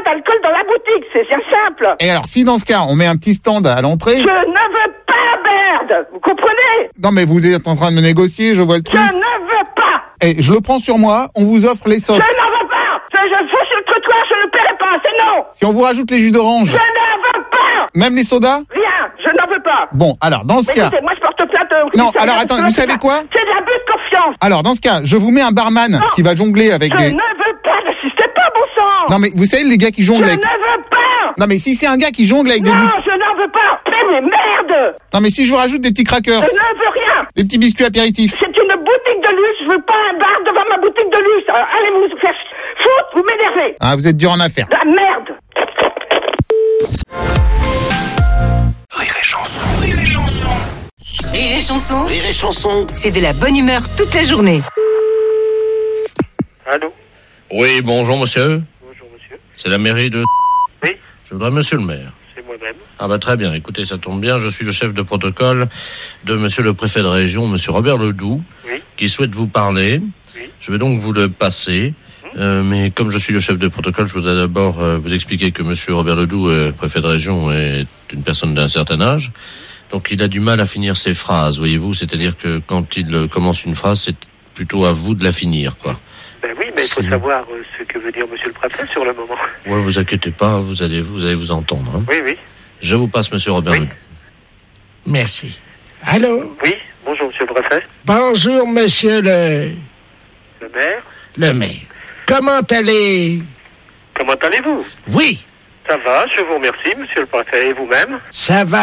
d'alcool dans la boutique, c'est bien simple. Et alors, si dans ce cas, on met un petit stand à l'entrée... Je ne veux pas, merde. Vous comprenez? Non, mais vous êtes en train de me négocier, je vois le truc. Je ne veux pas. Et je le prends sur moi, on vous offre les softs. Je n'en veux pas. Je fous sur le trottoir, je ne paierai pas, c'est non. Si on vous rajoute les jus d'orange... Je n'en veux pas. Même les sodas? Rien, je n'en veux pas. Bon, alors, dans ce cas... Écoutez, moi je porte plainte... Non, alors attends, vous savez quoi? C'est de l'abus de confiance. Alors, dans ce cas, je vous mets un barman qui va jongler avec Je des... ne veux pas, n'insistez pas, bon sang. Non, mais vous savez, les gars qui jonglent Je avec... ne veux pas. Non, mais si c'est un gars qui jongle avec des... Non, je n'en veux pas. Mais merde. Non, mais si je vous rajoute des petits crackers... Je ne veux rien. Des petits biscuits apéritifs... C'est une boutique de luxe, je veux pas un bar devant ma boutique de luxe. Alors, allez vous faire foutre, vous m'énervez. Ah, vous êtes dur en affaires. La merde. Rire et chanson, rire et chanson. Rire et chanson. Rire et chanson. C'est de la bonne humeur toute la journée. Allô? Oui, bonjour monsieur. Bonjour monsieur. C'est la mairie de... Oui. Je voudrais monsieur le maire. C'est moi-même. Ah bah très bien, écoutez, ça tombe bien, je suis le chef de protocole de monsieur le préfet de région, monsieur Robert Ledoux, qui souhaite vous parler. Je vais donc vous le passer. Mais comme je suis le chef de protocole, je voudrais d'abord vous expliquer que monsieur Robert Ledoux, préfet de région, est une personne d'un certain âge. Donc il a du mal à finir ses phrases, voyez-vous. C'est-à-dire que quand il commence une phrase, c'est plutôt à vous de la finir, quoi. Ben oui, mais il faut savoir ce que veut dire monsieur le préfet sur le moment. Ouais, vous inquiétez pas, vous allez vous entendre. Hein. Oui, oui. Je vous passe monsieur Robert Ledoux. Merci. Allô? Oui, bonjour monsieur le préfet. Bonjour, monsieur le maire. Le maire. Comment allez... Comment allez-vous? Oui. Ça va, je vous remercie, monsieur le préfet, et vous-même? Ça va.